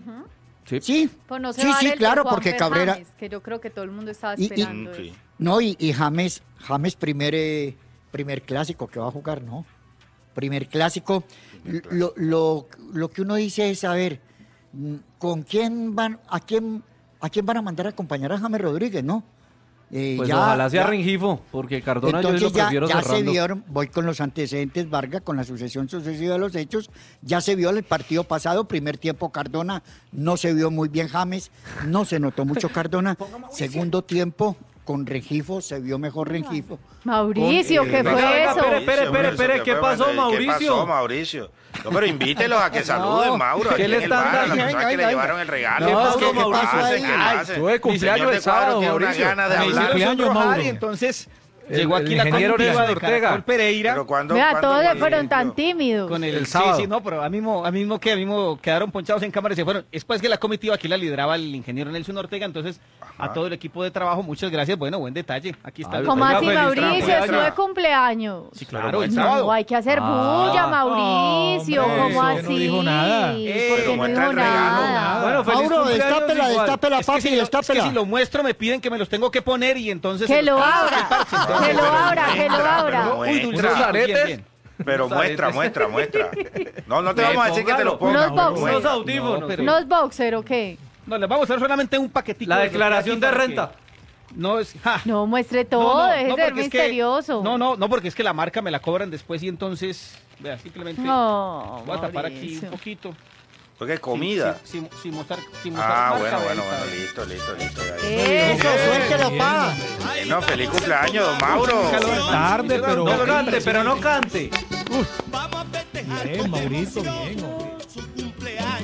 Sí. Sí, Pues no se sí, va a dar sí, el de claro, Juanfer porque Cabrera... James, que yo creo que todo el mundo estaba Y- y- esperando. Mm, sí. eso. No, y, y James, James primer, eh, primer clásico que va a jugar, ¿no? Primer clásico. Lo, lo, lo que uno dice es, a ver, mm, ¿con quién van, a quién, a quién van a mandar a acompañar a James Rodríguez, no? Eh, Pues ya- ojalá sea ya- Rengifo, porque Cardona yo sí Entonces lo ya, prefiero ya se cerrando. vieron, voy con los antecedentes, Vargas, con la sucesión sucesiva de los hechos, ya se vio el partido pasado, primer tiempo Cardona, no se vio muy bien James, no se notó mucho Cardona, segundo tiempo con Rengifo, se vio mejor Rengifo. Mauricio, Con, eh, ¿qué venga, fue venga, eso? espere, espere, espere, Mauricio, espere, ¿qué fue, pasó, bueno, Mauricio? ¿Qué pasó, Mauricio? No, pero invítelos a que saluden, Mauro. ¿qué aquí le en el están bar, a dando? las personas Venga, que le venga, llevaron el regalo. ¿Qué No, pasó, ¿qué- qué Mauricio? pasó ahí? ¿Qué Ay, pasa? tuve cumpleaños Señor de el sábado, Cuadro tiene una Mauricio. gana de Me hablar. hicieron su cumpleaños, rojar Mauro. y entonces El- llegó el aquí la ingeniero comitiva Ortega. de Caracol Pereira. Pero cuando, Vea, cuando- todos cuando- fueron tan tímidos. Con el, El sí, sábado. sí, no, pero a mismo, a mismo que a mismo quedaron ponchados en cámara y se fueron. Después que la comitiva aquí la lideraba el ingeniero Nelson Ortega, entonces a todo el equipo de trabajo, muchas gracias. Bueno, buen detalle. Aquí está. Ay, el ¿Cómo Oiga, así, feliz Mauricio? cumpleaños. Es su de cumpleaños. Sí, claro, el No, sábado. hay que hacer Ah. bulla, Mauricio. hombre, ¿Cómo eso así? no dijo nada. ¿Por Eh, qué pero no muestra dijo el regalo. nada? Bueno, feliz Mauro, cumpleaños destápela, igual. destápela, Es que, papi, si lo, es que destápela. si lo muestro me piden que me los tengo que poner y entonces... Que se los lo paso abra, el parche, entonces- que lo abra, que lo Muestra, abra. pero Uy, muestra. dulcecito, ¿Unos aretes? bien, bien. Pero muestra, muestra, muestra. No, no te vamos a decir que te lo Unos pongas. boxers. Unos Muestra. audífonos. No, pero- ¿No es boxer o qué? No, les vamos a hacer solamente un paquetico. La de los declaración de aquí para renta. que- No es... ja. No muestre No, todo, no, deje no, de ser porque es que- misterioso. no, no, no, porque es que la marca me la cobran después y entonces, vea, simplemente No, voy a tapar aquí Mauricio. un poquito. Porque es comida. Sin, sin- sin mostrar, sin mostrar Ah, marca, bueno, vea, bueno, ahí bueno, está. listo, listo, listo. ya, ya. Eh, Eso, suéltelo, pa. Bueno, feliz cumpleaños, don Mauro. Tarde, pero No cante, pero no cante. bien, Mauricio, bien. hombre.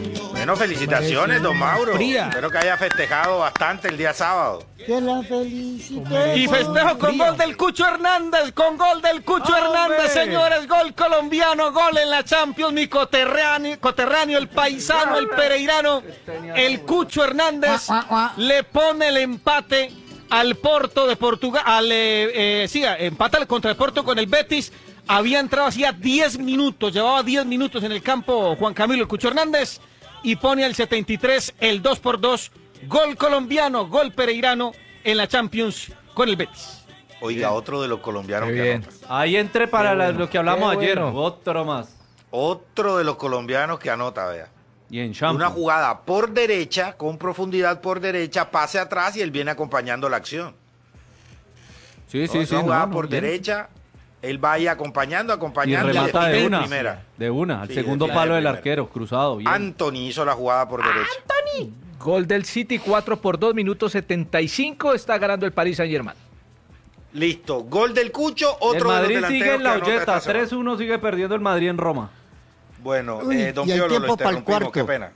Bueno, felicitaciones, don Mauro. Fría. Espero que haya festejado bastante el día sábado. Que la felicité. Y festejo con gol del Cucho Hernández, con gol del Cucho Hernández, señores, gol colombiano, gol en la Champions, mi coterráneo, coterráneo, el paisano, el pereirano, el Cucho Hernández le pone el empate al Porto de Portugal, al, eh, eh, sí, empata contra el Porto con el Betis. Había entrado hacía diez minutos, llevaba diez minutos en el campo Juan Camilo el Cucho Hernández y pone al setenta y tres el dos por dos, gol colombiano, gol pereirano en la Champions con el Betis. Oiga, otro de los colombianos Qué que bien. anota. Ahí entré para Qué la- bueno, lo que hablamos qué ayer, bueno. otro más. Otro de los colombianos que anota, vea. Y en Una Champions. jugada por derecha, con profundidad por derecha, pase atrás y él viene acompañando la acción. Sí, sí, Una sí. jugada no, no, por bien. derecha, él va ahí acompañando, Y acompañando. remata y de de una. primera. De una, al Sí, segundo de palo del primera. arquero, cruzado. Bien. Anthony hizo la jugada por derecha. Gol del City, cuatro por dos, minuto setenta y cinco, está ganando el Paris Saint-Germain. Listo, gol del Cucho, el otro de los Madrid delanteros sigue en la que anota olleta, esta semana. tres uno sigue perdiendo el Madrid en Roma. Bueno, Uy, eh, don y hay Piolo, lo tiempo pa'l interrumpimos, qué cuarto. pena.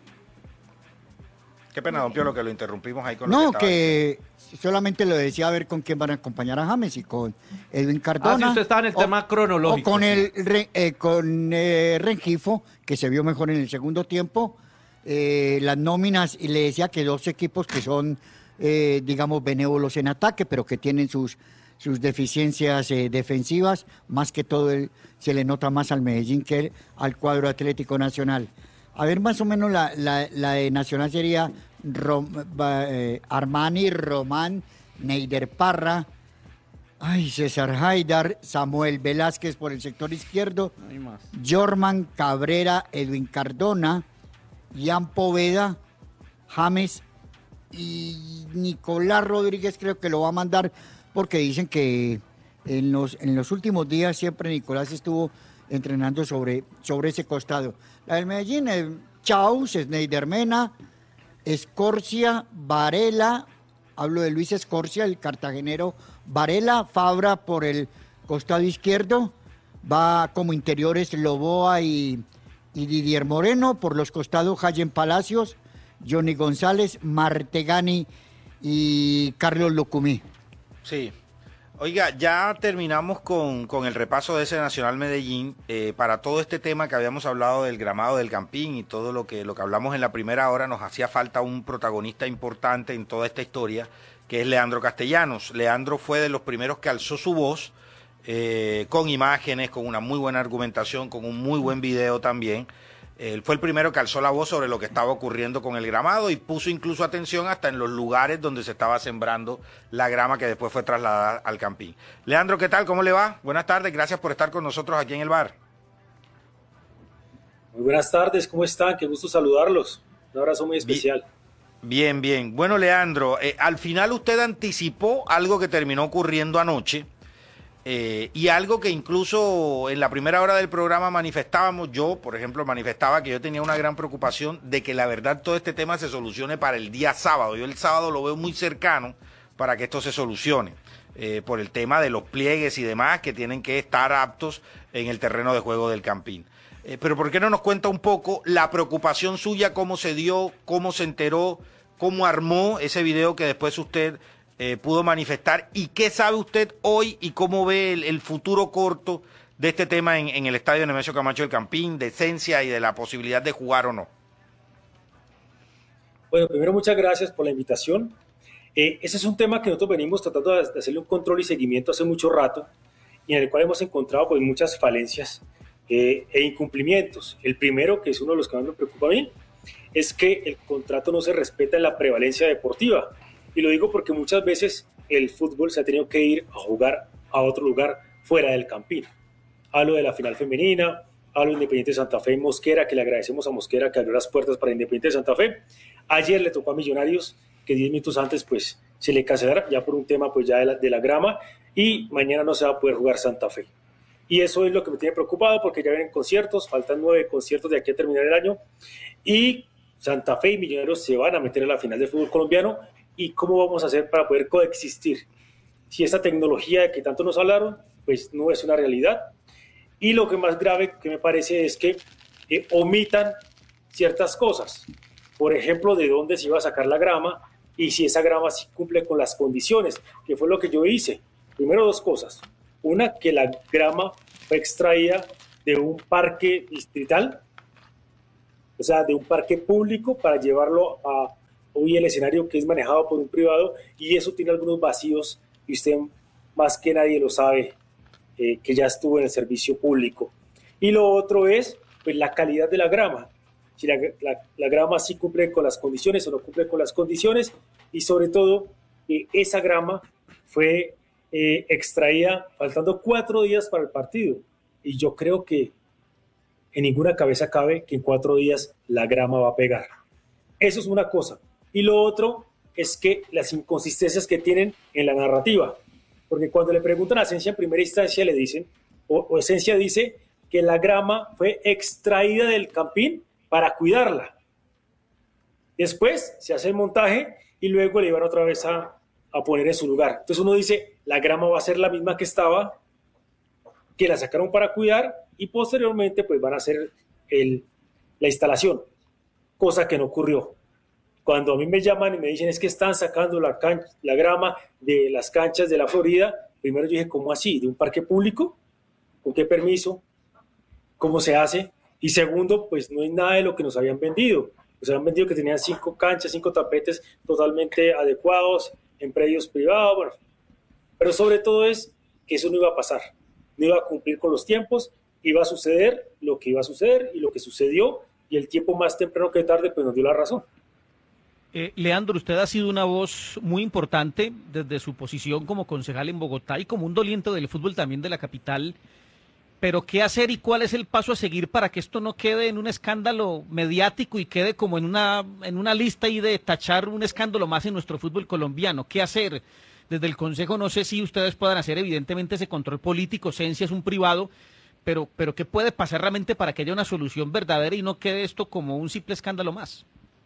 Qué pena, don Piolo, que lo interrumpimos ahí con lo No, que, estaba que solamente lo decía a ver con quién van a acompañar a James y con Edwin Cardona. Ah, si usted está en el tema cronológico, O con sí. el Re- eh, con eh, Rengifo, que se vio mejor en el segundo tiempo. Eh, las nóminas, y le decía que dos equipos que son, eh, digamos, benévolos en ataque, pero que tienen sus, sus deficiencias eh, defensivas. Más que todo, el, se le nota más al Medellín que el- al cuadro Atlético Nacional. A ver, más o menos la, la, la de Nacional sería Rom- ba- eh, Armani, Román, Neider Parra, ay, César Haidar, Samuel Velázquez por el sector izquierdo, Hay más. Jorman Cabrera, Edwin Cardona, Ian Poveda, James y Nicolás Rodríguez creo que lo va a mandar porque dicen que en los, en los últimos días siempre Nicolás estuvo entrenando sobre, sobre ese costado. La del Medellín, eh, Chaus, Sneider Mena, Escorcia, Varela, hablo de Luis Escorcia, el cartagenero, Varela, Fabra por el costado izquierdo, va como interiores Loboa y, y Didier Moreno, por los costados Jayen Palacios, Johnny González, Martegani y Carlos Lucumí. Sí. Oiga, ya terminamos con, con el repaso de ese Nacional Medellín. Eh, para todo este tema que habíamos hablado del gramado del Campín y todo lo que, lo que hablamos en la primera hora, nos hacía falta un protagonista importante en toda esta historia, que es Leandro Castellanos. Leandro fue de los primeros que alzó su voz, eh, con imágenes, con una muy buena argumentación, con un muy buen video también. Él fue el primero que alzó la voz sobre lo que estaba ocurriendo con el gramado y puso incluso atención hasta en los lugares donde se estaba sembrando la grama que después fue trasladada al Campín. Leandro, ¿qué tal? ¿Cómo le va? Buenas tardes, gracias por estar con nosotros aquí en el bar. Muy buenas tardes, ¿cómo están? Qué gusto saludarlos. Un abrazo muy especial. Bien, bien. Bueno, Leandro, eh, al final usted anticipó algo que terminó ocurriendo anoche. Eh, y algo que incluso en la primera hora del programa manifestábamos, yo, por ejemplo, manifestaba que yo tenía una gran preocupación de que la verdad todo este tema se solucione para el día sábado. Yo el sábado lo veo muy cercano para que esto se solucione, eh, por el tema de los pliegues y demás que tienen que estar aptos en el terreno de juego del Campín. Eh, pero ¿por qué no nos cuenta un poco la preocupación suya, cómo se dio, cómo se enteró, cómo armó ese video que después usted Eh, pudo manifestar y qué sabe usted hoy y cómo ve el, el futuro corto de este tema en, en el estadio Nemesio Camacho del Campín, de esencia y de la posibilidad de jugar o no? Bueno, primero muchas gracias por la invitación. Eh, ese es un tema que nosotros venimos tratando de hacerle un control y seguimiento hace mucho rato y en el cual hemos encontrado pues muchas falencias eh, e incumplimientos. El primero, que es uno de los que más me preocupa a mí, es que el contrato no se respeta en la prevalencia deportiva. Y lo digo porque muchas veces el fútbol se ha tenido que ir a jugar a otro lugar fuera del Campín. Hablo de la final femenina, hablo de Independiente Santa Fe y Mosquera, que le agradecemos a Mosquera que abrió las puertas para Independiente Santa Fe. Ayer le tocó a Millonarios, que diez minutos antes pues se le cancelara ya por un tema pues ya de la, de la grama, y mañana no se va a poder jugar Santa Fe. Y eso es lo que me tiene preocupado, porque ya vienen conciertos, faltan nueve conciertos de aquí a terminar el año, y Santa Fe y Millonarios se van a meter a la final del fútbol colombiano. ¿Y cómo vamos a hacer para poder coexistir? Si esta tecnología de que tanto nos hablaron, pues no es una realidad. Y lo que más grave que me parece es que eh, omitan ciertas cosas. Por ejemplo, de dónde se iba a sacar la grama y si esa grama sí cumple con las condiciones, que fue lo que yo hice. Primero, dos cosas. Una, que la grama fue extraída de un parque distrital, o sea, de un parque público para llevarlo a hoy el escenario que es manejado por un privado, y eso tiene algunos vacíos y usted más que nadie lo sabe, eh, que ya estuvo en el servicio público. Y lo otro es pues, la calidad de la grama. Si la, la, la grama sí cumple con las condiciones o no cumple con las condiciones, y sobre todo eh, esa grama fue eh, extraída faltando cuatro días para el partido, y yo creo que en ninguna cabeza cabe que en cuatro días la grama va a pegar. Eso es una cosa. Y lo otro es que las inconsistencias que tienen en la narrativa, porque cuando le preguntan a Esencia en primera instancia le dicen, o, o Esencia dice que la grama fue extraída del campín para cuidarla. Después se hace el montaje y luego le iban otra vez a, a poner en su lugar. Entonces uno dice, la grama va a ser la misma que estaba, que la sacaron para cuidar, y posteriormente pues van a hacer el, la instalación, cosa que no ocurrió. Cuando a mí me llaman y me dicen es que están sacando la, can la grama de las canchas de la Florida, primero yo dije, ¿cómo así? ¿De un parque público? ¿Con qué permiso? ¿Cómo se hace? Y segundo, pues no hay nada de lo que nos habían vendido. Nos habían vendido que tenían cinco canchas, cinco tapetes totalmente adecuados en predios privados, bueno. Pero sobre todo es que eso no iba a pasar, no iba a cumplir con los tiempos, iba a suceder lo que iba a suceder y lo que sucedió, y el tiempo más temprano que tarde pues nos dio la razón. Eh, Leandro, usted ha sido una voz muy importante desde su posición como concejal en Bogotá y como un doliente del fútbol también de la capital, pero ¿qué hacer y cuál es el paso a seguir para que esto no quede en un escándalo mediático y quede como en una, en una lista ahí de tachar un escándalo más en nuestro fútbol colombiano? ¿Qué hacer? Desde el Consejo no sé si ustedes puedan hacer evidentemente ese control político, Esencia es un privado, pero, pero ¿qué puede pasar realmente para que haya una solución verdadera y no quede esto como un simple escándalo más?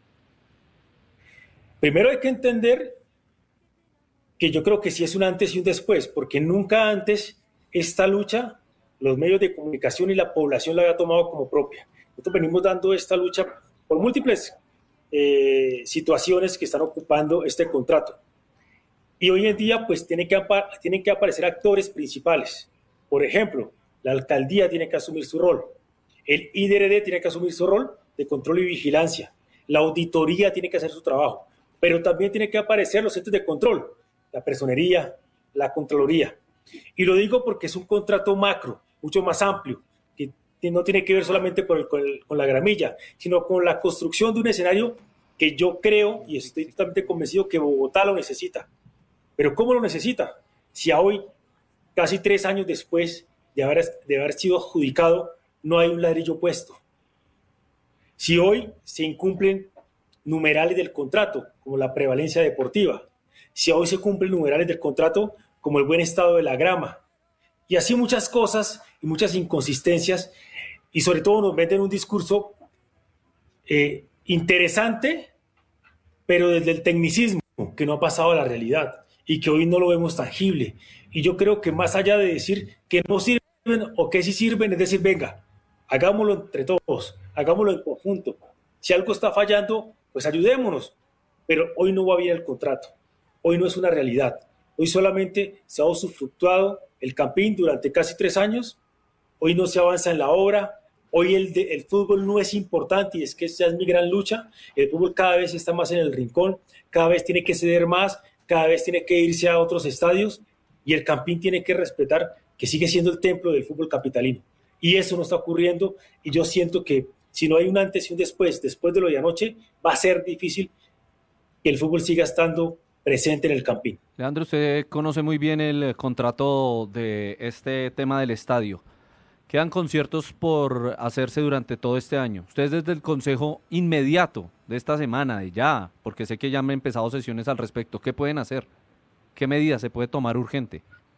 Primero hay que entender que yo creo que sí es un antes y un después, porque nunca antes esta lucha los medios de comunicación y la población la había tomado como propia. Nosotros venimos dando esta lucha por múltiples eh, situaciones que están ocupando este contrato. Y hoy en día pues tienen que, tienen que aparecer actores principales. Por ejemplo, la alcaldía tiene que asumir su rol, el I D R D tiene que asumir su rol de control y vigilancia, la auditoría tiene que hacer su trabajo, pero también tienen que aparecer los entes de control, la personería, la contraloría. Y lo digo porque es un contrato macro, mucho más amplio, que no tiene que ver solamente con, el, con, el, con la gramilla, sino con la construcción de un escenario que yo creo y estoy totalmente convencido que Bogotá lo necesita. Pero ¿cómo lo necesita? Si a hoy, casi tres años después de haber, de haber sido adjudicado, no hay un ladrillo puesto. Si hoy se incumplen numerales del contrato, como la prevalencia deportiva, si hoy se cumplen numerales del contrato, como el buen estado de la grama, y así muchas cosas y muchas inconsistencias, y sobre todo nos venden un discurso eh, interesante, pero desde el tecnicismo, que no ha pasado a la realidad, y que hoy no lo vemos tangible. Y yo creo que más allá de decir que no sirven o que sí sirven, es decir, venga, hagámoslo entre todos, hagámoslo en conjunto. Si algo está fallando, pues ayudémonos, pero hoy no va bien el contrato, hoy no es una realidad. Hoy solamente se ha usufructuado el campín durante casi tres años, hoy no se avanza en la obra, hoy el, de, el fútbol no es importante y es que esa es mi gran lucha, el fútbol cada vez está más en el rincón, cada vez tiene que ceder más, cada vez tiene que irse a otros estadios y el campín tiene que respetar que sigue siendo el templo del fútbol capitalino. Y eso no está ocurriendo y yo siento que si no hay un antes y un después, después de lo de anoche, va a ser difícil que el fútbol siga estando presente en el campín. Leandro, usted conoce muy bien el contrato de este tema del estadio. Quedan conciertos por hacerse durante todo este año. Ustedes desde el consejo inmediato de esta semana, de ya, porque sé que ya han empezado sesiones al respecto, ¿qué pueden hacer? ¿Qué medidas se puede tomar urgente?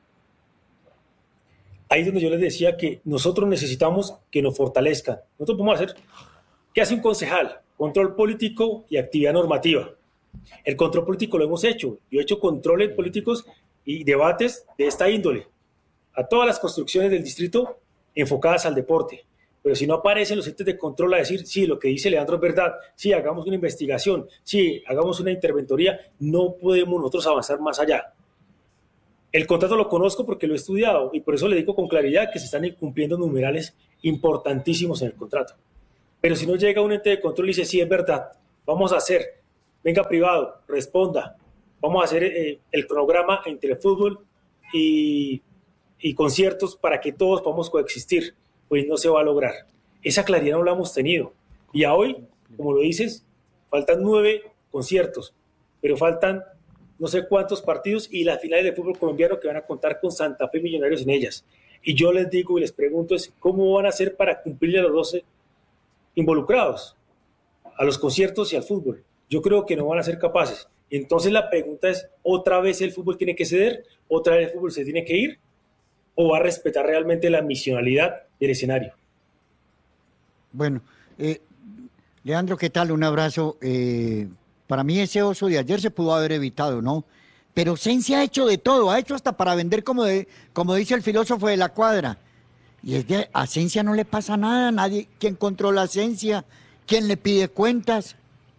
Ahí es donde yo les decía que nosotros necesitamos que nos fortalezcan. Nosotros podemos hacer, ¿qué hace un concejal? Control político y actividad normativa. El control político lo hemos hecho. Yo he hecho controles políticos y debates de esta índole a todas las construcciones del distrito enfocadas al deporte. Pero si no aparecen los entes de control a decir, sí, lo que dice Leandro es verdad, sí, hagamos una investigación, sí, hagamos una interventoría, no podemos nosotros avanzar más allá. El contrato lo conozco porque lo he estudiado y por eso le digo con claridad que se están incumpliendo numerales importantísimos en el contrato. Pero si no llega un ente de control y dice, sí, es verdad, vamos a hacer, venga privado, responda, vamos a hacer eh, el cronograma entre el fútbol y, y conciertos para que todos podamos coexistir, pues no se va a lograr. Esa claridad no la hemos tenido. Y a hoy, como lo dices, faltan nueve conciertos, pero faltan no sé cuántos partidos y las finales de fútbol colombiano que van a contar con Santa Fe Millonarios en ellas. Y yo les digo y les pregunto es cómo van a hacer para cumplir a los doce involucrados, a los conciertos y al fútbol. Yo creo que no van a ser capaces. Entonces la pregunta es, ¿otra vez el fútbol tiene que ceder? ¿Otra vez el fútbol se tiene que ir? ¿O va a respetar realmente la misionalidad del escenario? Bueno, eh, Leandro, ¿qué tal? Un abrazo. Eh, para mí ese oso de ayer se pudo haber evitado, ¿no? Pero Sensi ha hecho de todo, ha hecho hasta para vender, como, de, como dice el filósofo de la cuadra. Y es que a Sensia no le pasa nada, nadie, ¿quién controla a Sensia? ¿Quién le pide cuentas?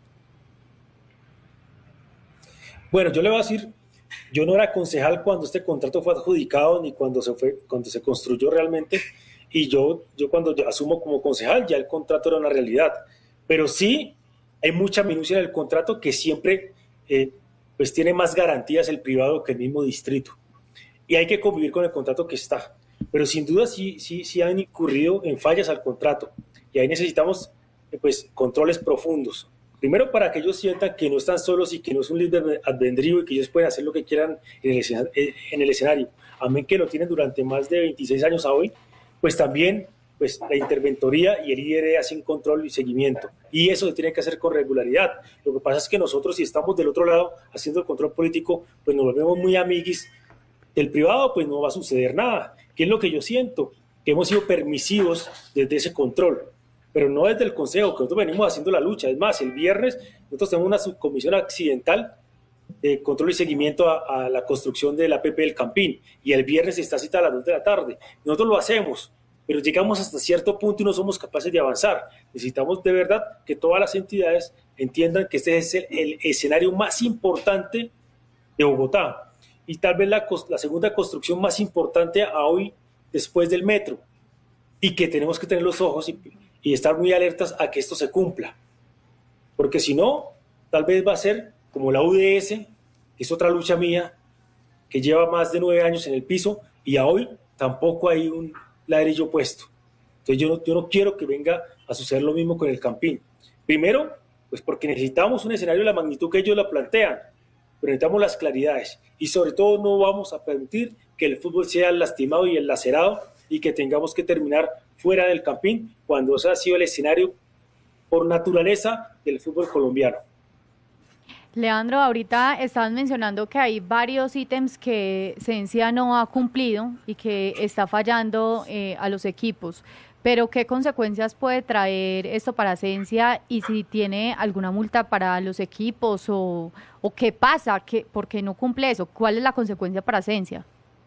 Bueno, yo le voy a decir, yo no era concejal cuando este contrato fue adjudicado ni cuando se fue, cuando se construyó realmente, y yo, yo cuando asumo como concejal ya el contrato era una realidad, pero sí hay mucha minucia en el contrato que siempre eh, pues tiene más garantías el privado que el mismo distrito, y hay que convivir con el contrato que está, pero sin duda sí, sí, sí han incurrido en fallas al contrato, y ahí necesitamos eh, pues controles profundos. Primero, para que ellos sientan que no están solos y que no es un libre albedrío y que ellos pueden hacer lo que quieran en el, escena, en el escenario. Amén que lo tienen durante más de veintiséis años a hoy, pues también pues, la interventoría y el I D R hacen control y seguimiento. Y eso se tiene que hacer con regularidad. Lo que pasa es que nosotros, si estamos del otro lado haciendo el control político, pues nos volvemos muy amiguis del privado, pues no va a suceder nada. ¿Qué es lo que yo siento? Que hemos sido permisivos desde ese control. Pero no desde el Consejo, que nosotros venimos haciendo la lucha. Es más, el viernes nosotros tenemos una subcomisión accidental de control y seguimiento a, a la construcción de la P P del Campín, y el viernes está cita a las dos de la tarde. Nosotros lo hacemos, pero llegamos hasta cierto punto y no somos capaces de avanzar. Necesitamos de verdad que todas las entidades entiendan que este es el, el escenario más importante de Bogotá, y tal vez la, la segunda construcción más importante a hoy después del metro, y que tenemos que tener los ojos y y estar muy alertas a que esto se cumpla, porque si no, tal vez va a ser como la U D S, que es otra lucha mía, que lleva más de nueve años en el piso, y a hoy tampoco hay un ladrillo puesto. Entonces yo no, yo no quiero que venga a suceder lo mismo con el Campín. Primero, pues porque necesitamos un escenario de la magnitud que ellos la plantean, pero necesitamos las claridades, y sobre todo no vamos a permitir que el fútbol sea lastimado y enlacerado, y que tengamos que terminar fuera del Campín, cuando ese ha sido el escenario por naturaleza del fútbol colombiano. Leandro, ahorita estabas mencionando que hay varios ítems que Sensia no ha cumplido y que está fallando eh, a los equipos, pero ¿qué consecuencias puede traer esto para Sensia y si tiene alguna multa para los equipos o, o qué pasa, qué, por qué no cumple eso? ¿Cuál es la consecuencia para Sensia?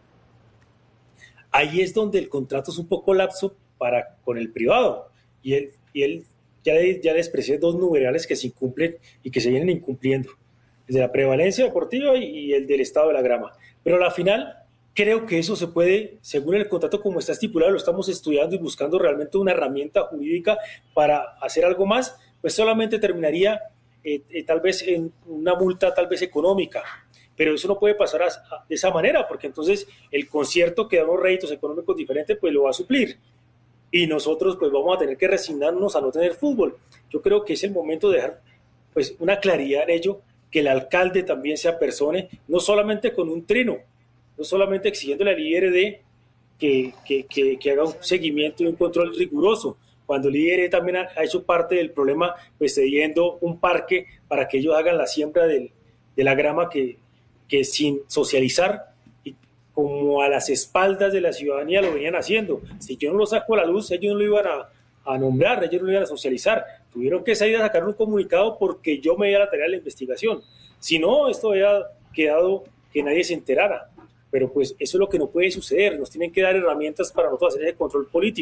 Ahí es donde el contrato es un poco lapso para, con el privado, y él, y él ya, le, ya le expresé dos numerales que se incumplen y que se vienen incumpliendo, el de la prevalencia deportiva y, y el del estado de la grama, pero a la final creo que eso se puede, según el contrato como está estipulado, lo estamos estudiando y buscando realmente una herramienta jurídica para hacer algo más, pues solamente terminaría eh, eh, tal vez en una multa tal vez económica, pero eso no puede pasar a, a, de esa manera, porque entonces el concierto que da unos réditos económicos diferentes, pues lo va a suplir, y nosotros pues vamos a tener que resignarnos a no tener fútbol. Yo creo que es el momento de dejar pues una claridad en ello, que el alcalde también se apersone, no solamente con un trino, no solamente exigiéndole al I R D que, que, que, que haga un seguimiento y un control riguroso, cuando el I R D también ha, ha hecho parte del problema, pues cediendo un parque para que ellos hagan la siembra del, de la grama que que sin socializar y como a las espaldas de la ciudadanía lo venían haciendo. Si yo no lo saco a la luz, ellos no lo iban a, a nombrar, ellos no lo iban a socializar. Tuvieron que salir a sacar un comunicado porque yo me di a la tarea de la investigación. Si no, esto había quedado que nadie se enterara. Pero pues eso es lo que no puede suceder. Nos tienen que dar herramientas para nosotros hacer ese control político.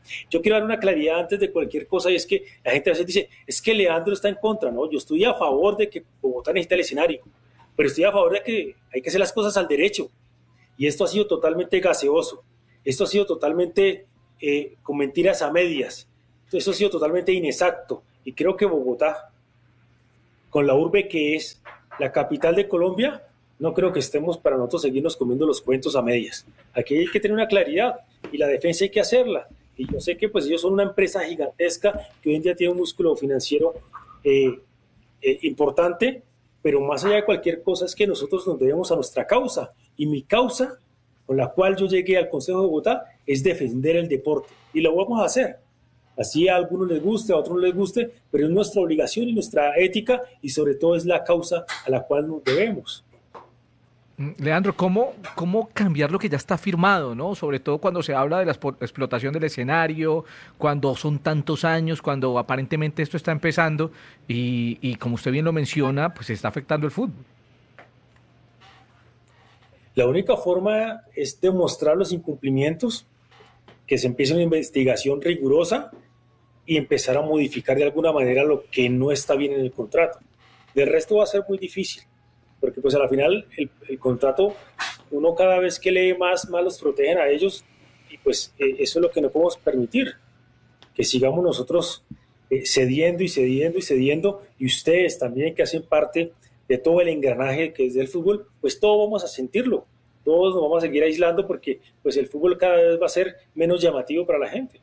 Yo quiero dar una claridad antes de cualquier cosa, y es que la gente a veces dice, es que Leandro está en contra, ¿no? Yo estoy a favor de que Bogotá necesita el escenario, pero estoy a favor de que hay que hacer las cosas al derecho, y esto ha sido totalmente gaseoso, esto ha sido totalmente eh, con mentiras a medias, esto ha sido totalmente inexacto, y creo que Bogotá, con la urbe que es la capital de Colombia, no creo que estemos para nosotros seguirnos comiendo los cuentos a medias. Aquí hay que tener una claridad, y la defensa hay que hacerla. Y yo sé que pues ellos son una empresa gigantesca que hoy en día tiene un músculo financiero eh, eh, importante, pero más allá de cualquier cosa es que nosotros nos debemos a nuestra causa. Y mi causa, con la cual yo llegué al Consejo de Bogotá, es defender el deporte. Y lo vamos a hacer. Así a algunos les guste, a otros no les guste, pero es nuestra obligación y nuestra ética, y sobre todo es la causa a la cual nos debemos. Leandro, ¿cómo, ¿cómo cambiar lo que ya está firmado, ¿no? Sobre todo cuando se habla de la explotación del escenario, cuando son tantos años, cuando aparentemente esto está empezando y, y como usted bien lo menciona, pues está afectando el fútbol. La única forma es demostrar los incumplimientos, que se empiece una investigación rigurosa y empezar a modificar de alguna manera lo que no está bien en el contrato. Del resto va a ser muy difícil. Porque pues a la final el, el contrato, uno cada vez que lee más, más los protegen a ellos, y pues eh, eso es lo que no podemos permitir, que sigamos nosotros eh, cediendo y cediendo y cediendo, y ustedes también que hacen parte de todo el engranaje que es del fútbol, pues todos vamos a sentirlo, todos nos vamos a seguir aislando porque pues el fútbol cada vez va a ser menos llamativo para la gente.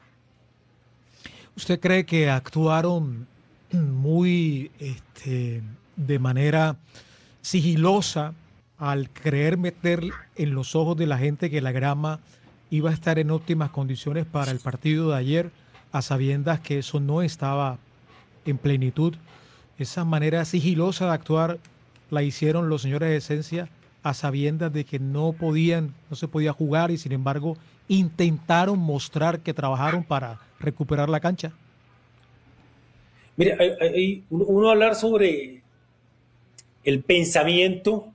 ¿Usted cree que actuaron muy este, de manera sigilosa al creer meter en los ojos de la gente que la grama iba a estar en óptimas condiciones para el partido de ayer, a sabiendas que eso no estaba en plenitud? Esa manera sigilosa de actuar la hicieron los señores de Esencia a sabiendas de que no podían, no se podía jugar, y sin embargo intentaron mostrar que trabajaron para recuperar la cancha. Mire, hay, hay, uno, uno hablar sobre el pensamiento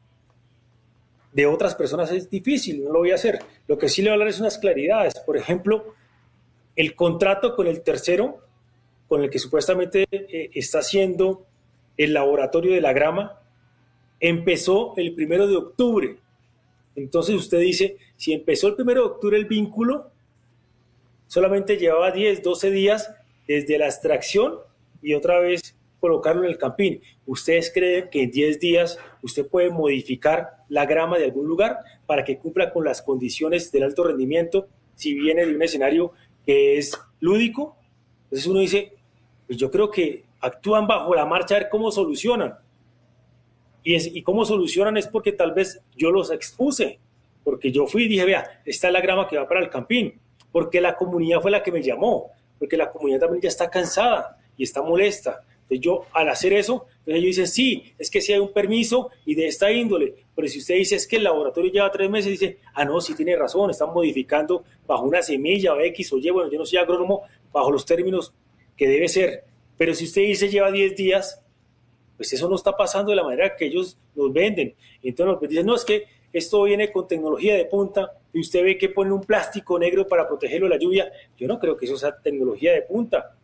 de otras personas es difícil, no lo voy a hacer. Lo que sí le voy a hablar es unas claridades. Por ejemplo, el contrato con el tercero, con el que supuestamente eh, está haciendo el laboratorio de la grama, empezó el primero de octubre. Entonces usted dice, si empezó el primero de octubre el vínculo, solamente llevaba diez, doce días desde la extracción y otra vez colocarlo en el campín. ¿Ustedes creen que en diez días usted puede modificar la grama de algún lugar para que cumpla con las condiciones del alto rendimiento si viene de un escenario que es lúdico? Entonces uno dice, pues yo creo que actúan bajo la marcha a ver cómo solucionan. Y, es, y cómo solucionan es porque tal vez yo los expuse, porque yo fui y dije, vea, esta es la grama que va para el campín, porque la comunidad fue la que me llamó, porque la comunidad también ya está cansada y está molesta. Entonces yo, al hacer eso, ellos dicen, sí, es que sí hay un permiso y de esta índole, pero si usted dice es que el laboratorio lleva tres meses, dice, ah, no, sí tiene razón, están modificando bajo una semilla o X o Y, bueno, yo no soy agrónomo, bajo los términos que debe ser, pero si usted dice lleva diez días, pues eso no está pasando de la manera que ellos nos venden. Entonces nos dicen, no, es que esto viene con tecnología de punta y usted ve que ponen un plástico negro para protegerlo de la lluvia. Yo no creo que eso sea tecnología de punta.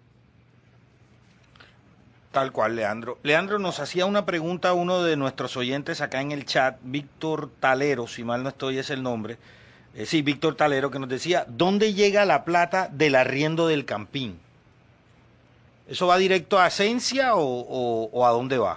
Tal cual, Leandro. Leandro, nos hacía una pregunta uno de nuestros oyentes acá en el chat, Víctor Talero, si mal no estoy es el nombre. Eh, sí, Víctor Talero, que nos decía, ¿dónde llega la plata del arriendo del campín? ¿Eso va directo a Esencia o, o, o a dónde va?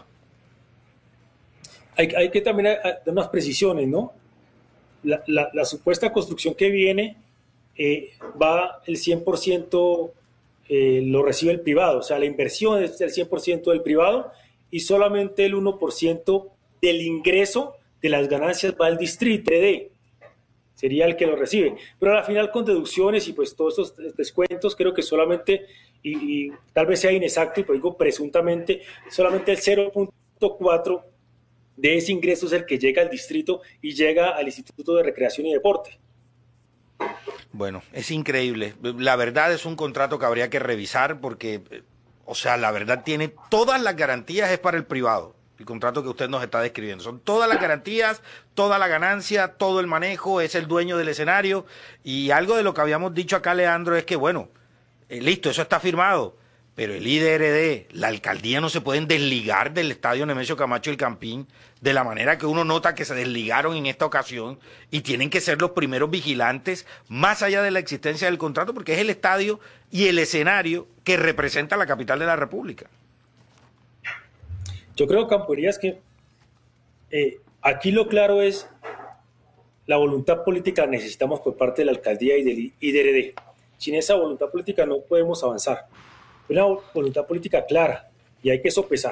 Hay, hay que también dar unas precisiones, ¿no? La, la, la supuesta construcción que viene eh, va el cien por ciento... Eh, lo recibe el privado, o sea, la inversión es del cien por ciento del privado y solamente el uno por ciento del ingreso de las ganancias va al distrito de, sería el que lo recibe, pero a la final con deducciones y pues todos estos descuentos creo que solamente, y, y tal vez sea inexacto, y pues digo presuntamente, solamente el cero punto cuatro de ese ingreso es el que llega al distrito y llega al Instituto de Recreación y Deporte. Bueno, es increíble. La verdad es un contrato que habría que revisar porque, o sea, la verdad tiene todas las garantías, es para el privado. el contrato que usted nos está describiendo. Son todas las garantías, toda la ganancia, todo el manejo, es el dueño del escenario. Y algo de lo que habíamos dicho acá, Leandro, es que, bueno, eh, listo, eso está firmado, pero el I D R D, la alcaldía no se pueden desligar del estadio Nemesio Camacho El Campín de la manera que uno nota que se desligaron en esta ocasión y tienen que ser los primeros vigilantes más allá de la existencia del contrato porque es el estadio y el escenario que representa la capital de la República. Yo creo, Camporías, que eh, aquí lo claro es la voluntad política necesitamos por parte de la alcaldía y del I D R D. Sin esa voluntad política no podemos avanzar. Una voluntad política clara y hay que sopesar.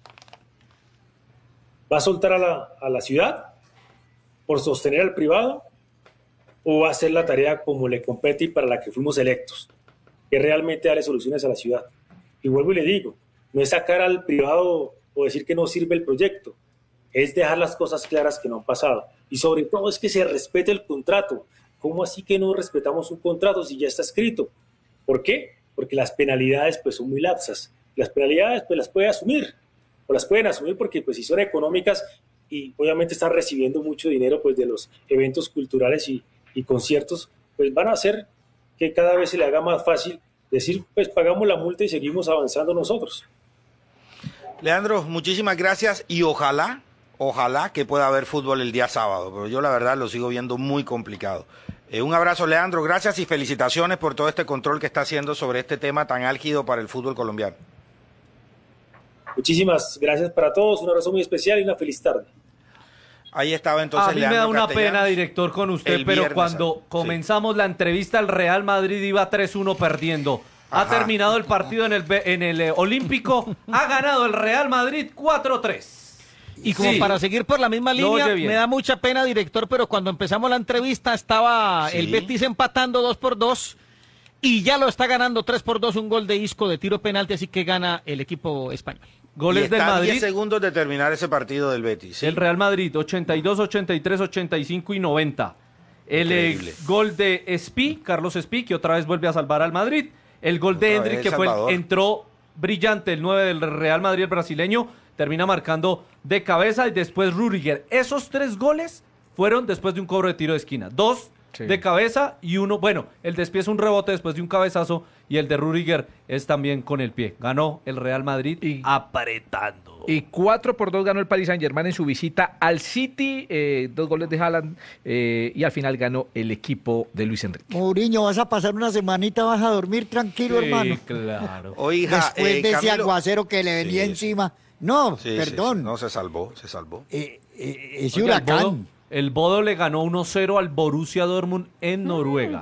¿Va a soltar a la, a la ciudad por sostener al privado o va a hacer la tarea como le compete y para la que fuimos electos, que realmente darle soluciones a la ciudad? Y vuelvo y le digo, no es sacar al privado o decir que no sirve el proyecto, es dejar las cosas claras que no han pasado. Y sobre todo es que se respete el contrato. ¿Cómo así que no respetamos un contrato si ya está escrito? ¿Por qué? Porque las penalidades pues son muy laxas. Las penalidades pues las puede asumir, o las pueden asumir porque pues si son económicas y obviamente están recibiendo mucho dinero pues de los eventos culturales y, y conciertos, pues van a hacer que cada vez se le haga más fácil decir pues pagamos la multa y seguimos avanzando nosotros. Leandro, muchísimas gracias y ojalá, ojalá que pueda haber fútbol el día sábado, pero yo la verdad lo sigo viendo muy complicado. Eh, un abrazo, Leandro, gracias y felicitaciones por todo este control que está haciendo sobre este tema tan álgido para el fútbol colombiano. Muchísimas gracias para todos, un abrazo muy especial y una feliz tarde. Ahí estaba entonces A mí Leandro me da una Castellanos, pena, director, con usted, pero viernes, cuando sí. comenzamos la entrevista, el Real Madrid iba tres uno perdiendo. Ha Ajá. terminado el partido en el, en el eh, Olímpico, ha ganado el Real Madrid cuatro tres. Y como Sí. para seguir por la misma Lo línea, oye bien. me da mucha pena, director, pero cuando empezamos la entrevista estaba Sí. el Betis empatando dos por dos y ya lo está ganando tres por dos, un gol de Isco de tiro penalti, así que gana el equipo español. Goles y del está a Madrid. diez segundos de terminar ese partido del Betis. ¿sí? El Real Madrid, ochenta y dos, ochenta y tres, ochenta y cinco y noventa. El eh, Increíble. gol de Espí, Carlos Espí, que otra vez vuelve a salvar al Madrid. El gol de Otra Hendrik, vez que fue el- Salvador. entró brillante, el nueve del Real Madrid, el brasileño, termina marcando de cabeza y después Rüdiger. Esos tres goles fueron después de un cobro de tiro de esquina. Dos Sí. de cabeza y uno, bueno, el de Espí es un rebote después de un cabezazo y el de Rüdiger es también con el pie. Ganó el Real Madrid Y- apretando. Y cuatro por dos ganó el Paris Saint-Germain en su visita al City, eh, dos goles de Haaland, eh, y al final ganó el equipo de Luis Enrique. Mourinho, vas a pasar una semanita, vas a dormir tranquilo, Sí, hermano. claro. Oiga, Después eh, de ese Camilo- aguacero que le venía Sí, encima. No, sí, sí, perdón. sí, no, se salvó, se salvó. Eh, eh, ese Oiga, el Bodo, huracán. el Bodo le ganó uno cero al Borussia Dortmund en Noruega.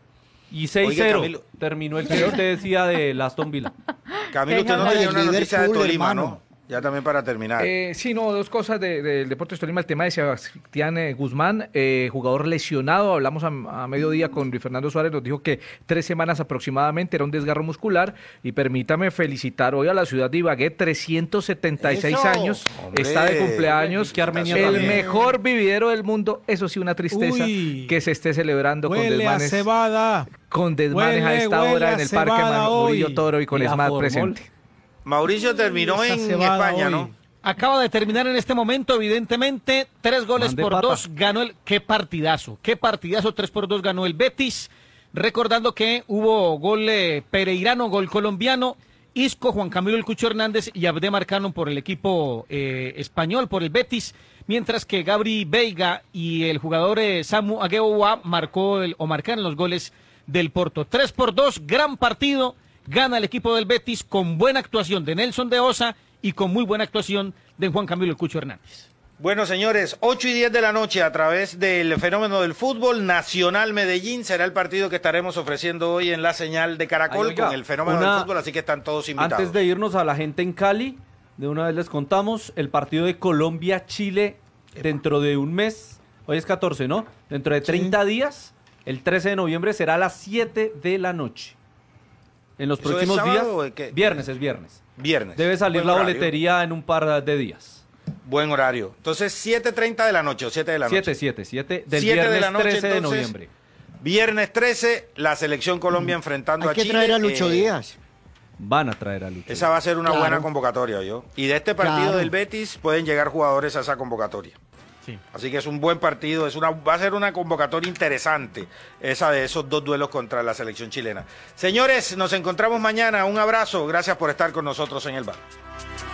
Y seis cero Camilo. terminó el que usted decía de Aston Villa. Camilo, usted no Venga, tenía el una noticia de Liverpool, Tolima, hermano. ¿no? Ya también para terminar. Eh, sí, no, dos cosas de- del Deportes Tolima. El tema de Sebastián eh, Guzmán, eh, jugador lesionado. Hablamos a, a mediodía con Luis Fernando Suárez, nos dijo que tres semanas aproximadamente, era un desgarro muscular. Y permítame felicitar hoy a la ciudad de Ibagué, trescientos setenta y seis Eso. años, Hombre. está de cumpleaños. Que Armenia el también. mejor vividero del mundo, eso sí, una tristeza Uy. que se esté celebrando con Huele a desmanes. cebada. Con desmanes a Huele, esta huele hora a en el Parque cebada Man- Murillo hoy. Toro y con Y la ESMAD formol. presente. Mauricio terminó Esa en cebada España, hoy. ¿no? Acaba de terminar en este momento, evidentemente, tres goles Mande por pata. dos, ganó el... ¡Qué partidazo! ¡Qué partidazo! Tres por dos ganó el Betis. Recordando que hubo gol eh, pereirano, gol colombiano, Isco, Juan Camilo El Cucho Hernández y Abde marcaron por el equipo eh, español, por el Betis, mientras que Gabri Veiga y el jugador eh, Samu Agueoa marcó el, o marcaron los goles del Porto. Tres por dos, gran partido, gana el equipo del Betis con buena actuación de Nelson de Osa y con muy buena actuación de Juan Camilo El Cucho Hernández. Bueno, señores, ocho y diez de la noche a través del fenómeno del fútbol, Nacional Medellín será el partido que estaremos ofreciendo hoy en la señal de Caracol Ay, oiga, con el fenómeno una- del fútbol, así que están todos invitados. Antes de irnos a la gente en Cali, de una vez les contamos el partido de Colombia-Chile dentro de un mes. Hoy es catorce, ¿no? Dentro de treinta días, el trece de noviembre, será a las siete de la noche. En los ¿Eso es próximos sábado días. o de qué? Viernes, es viernes. Viernes. Debe salir Buen la horario. boletería en un par de días. Buen horario. Entonces, siete treinta de la noche o siete de la noche. siete, siete, siete del Siete de viernes la noche, trece de entonces. noviembre. Viernes trece, la selección Colombia enfrentando Hay a que Chile. traer a Lucho eh, Díaz. van a traer a Lucho. Esa va a ser una Claro. buena convocatoria, yo. Y de este partido Claro. del Betis pueden llegar jugadores a esa convocatoria. Sí. Así que es un buen partido, es una, va a ser una convocatoria interesante, esa de esos dos duelos contra la selección chilena. Señores, nos encontramos mañana. Un abrazo, gracias por estar con nosotros en el bar.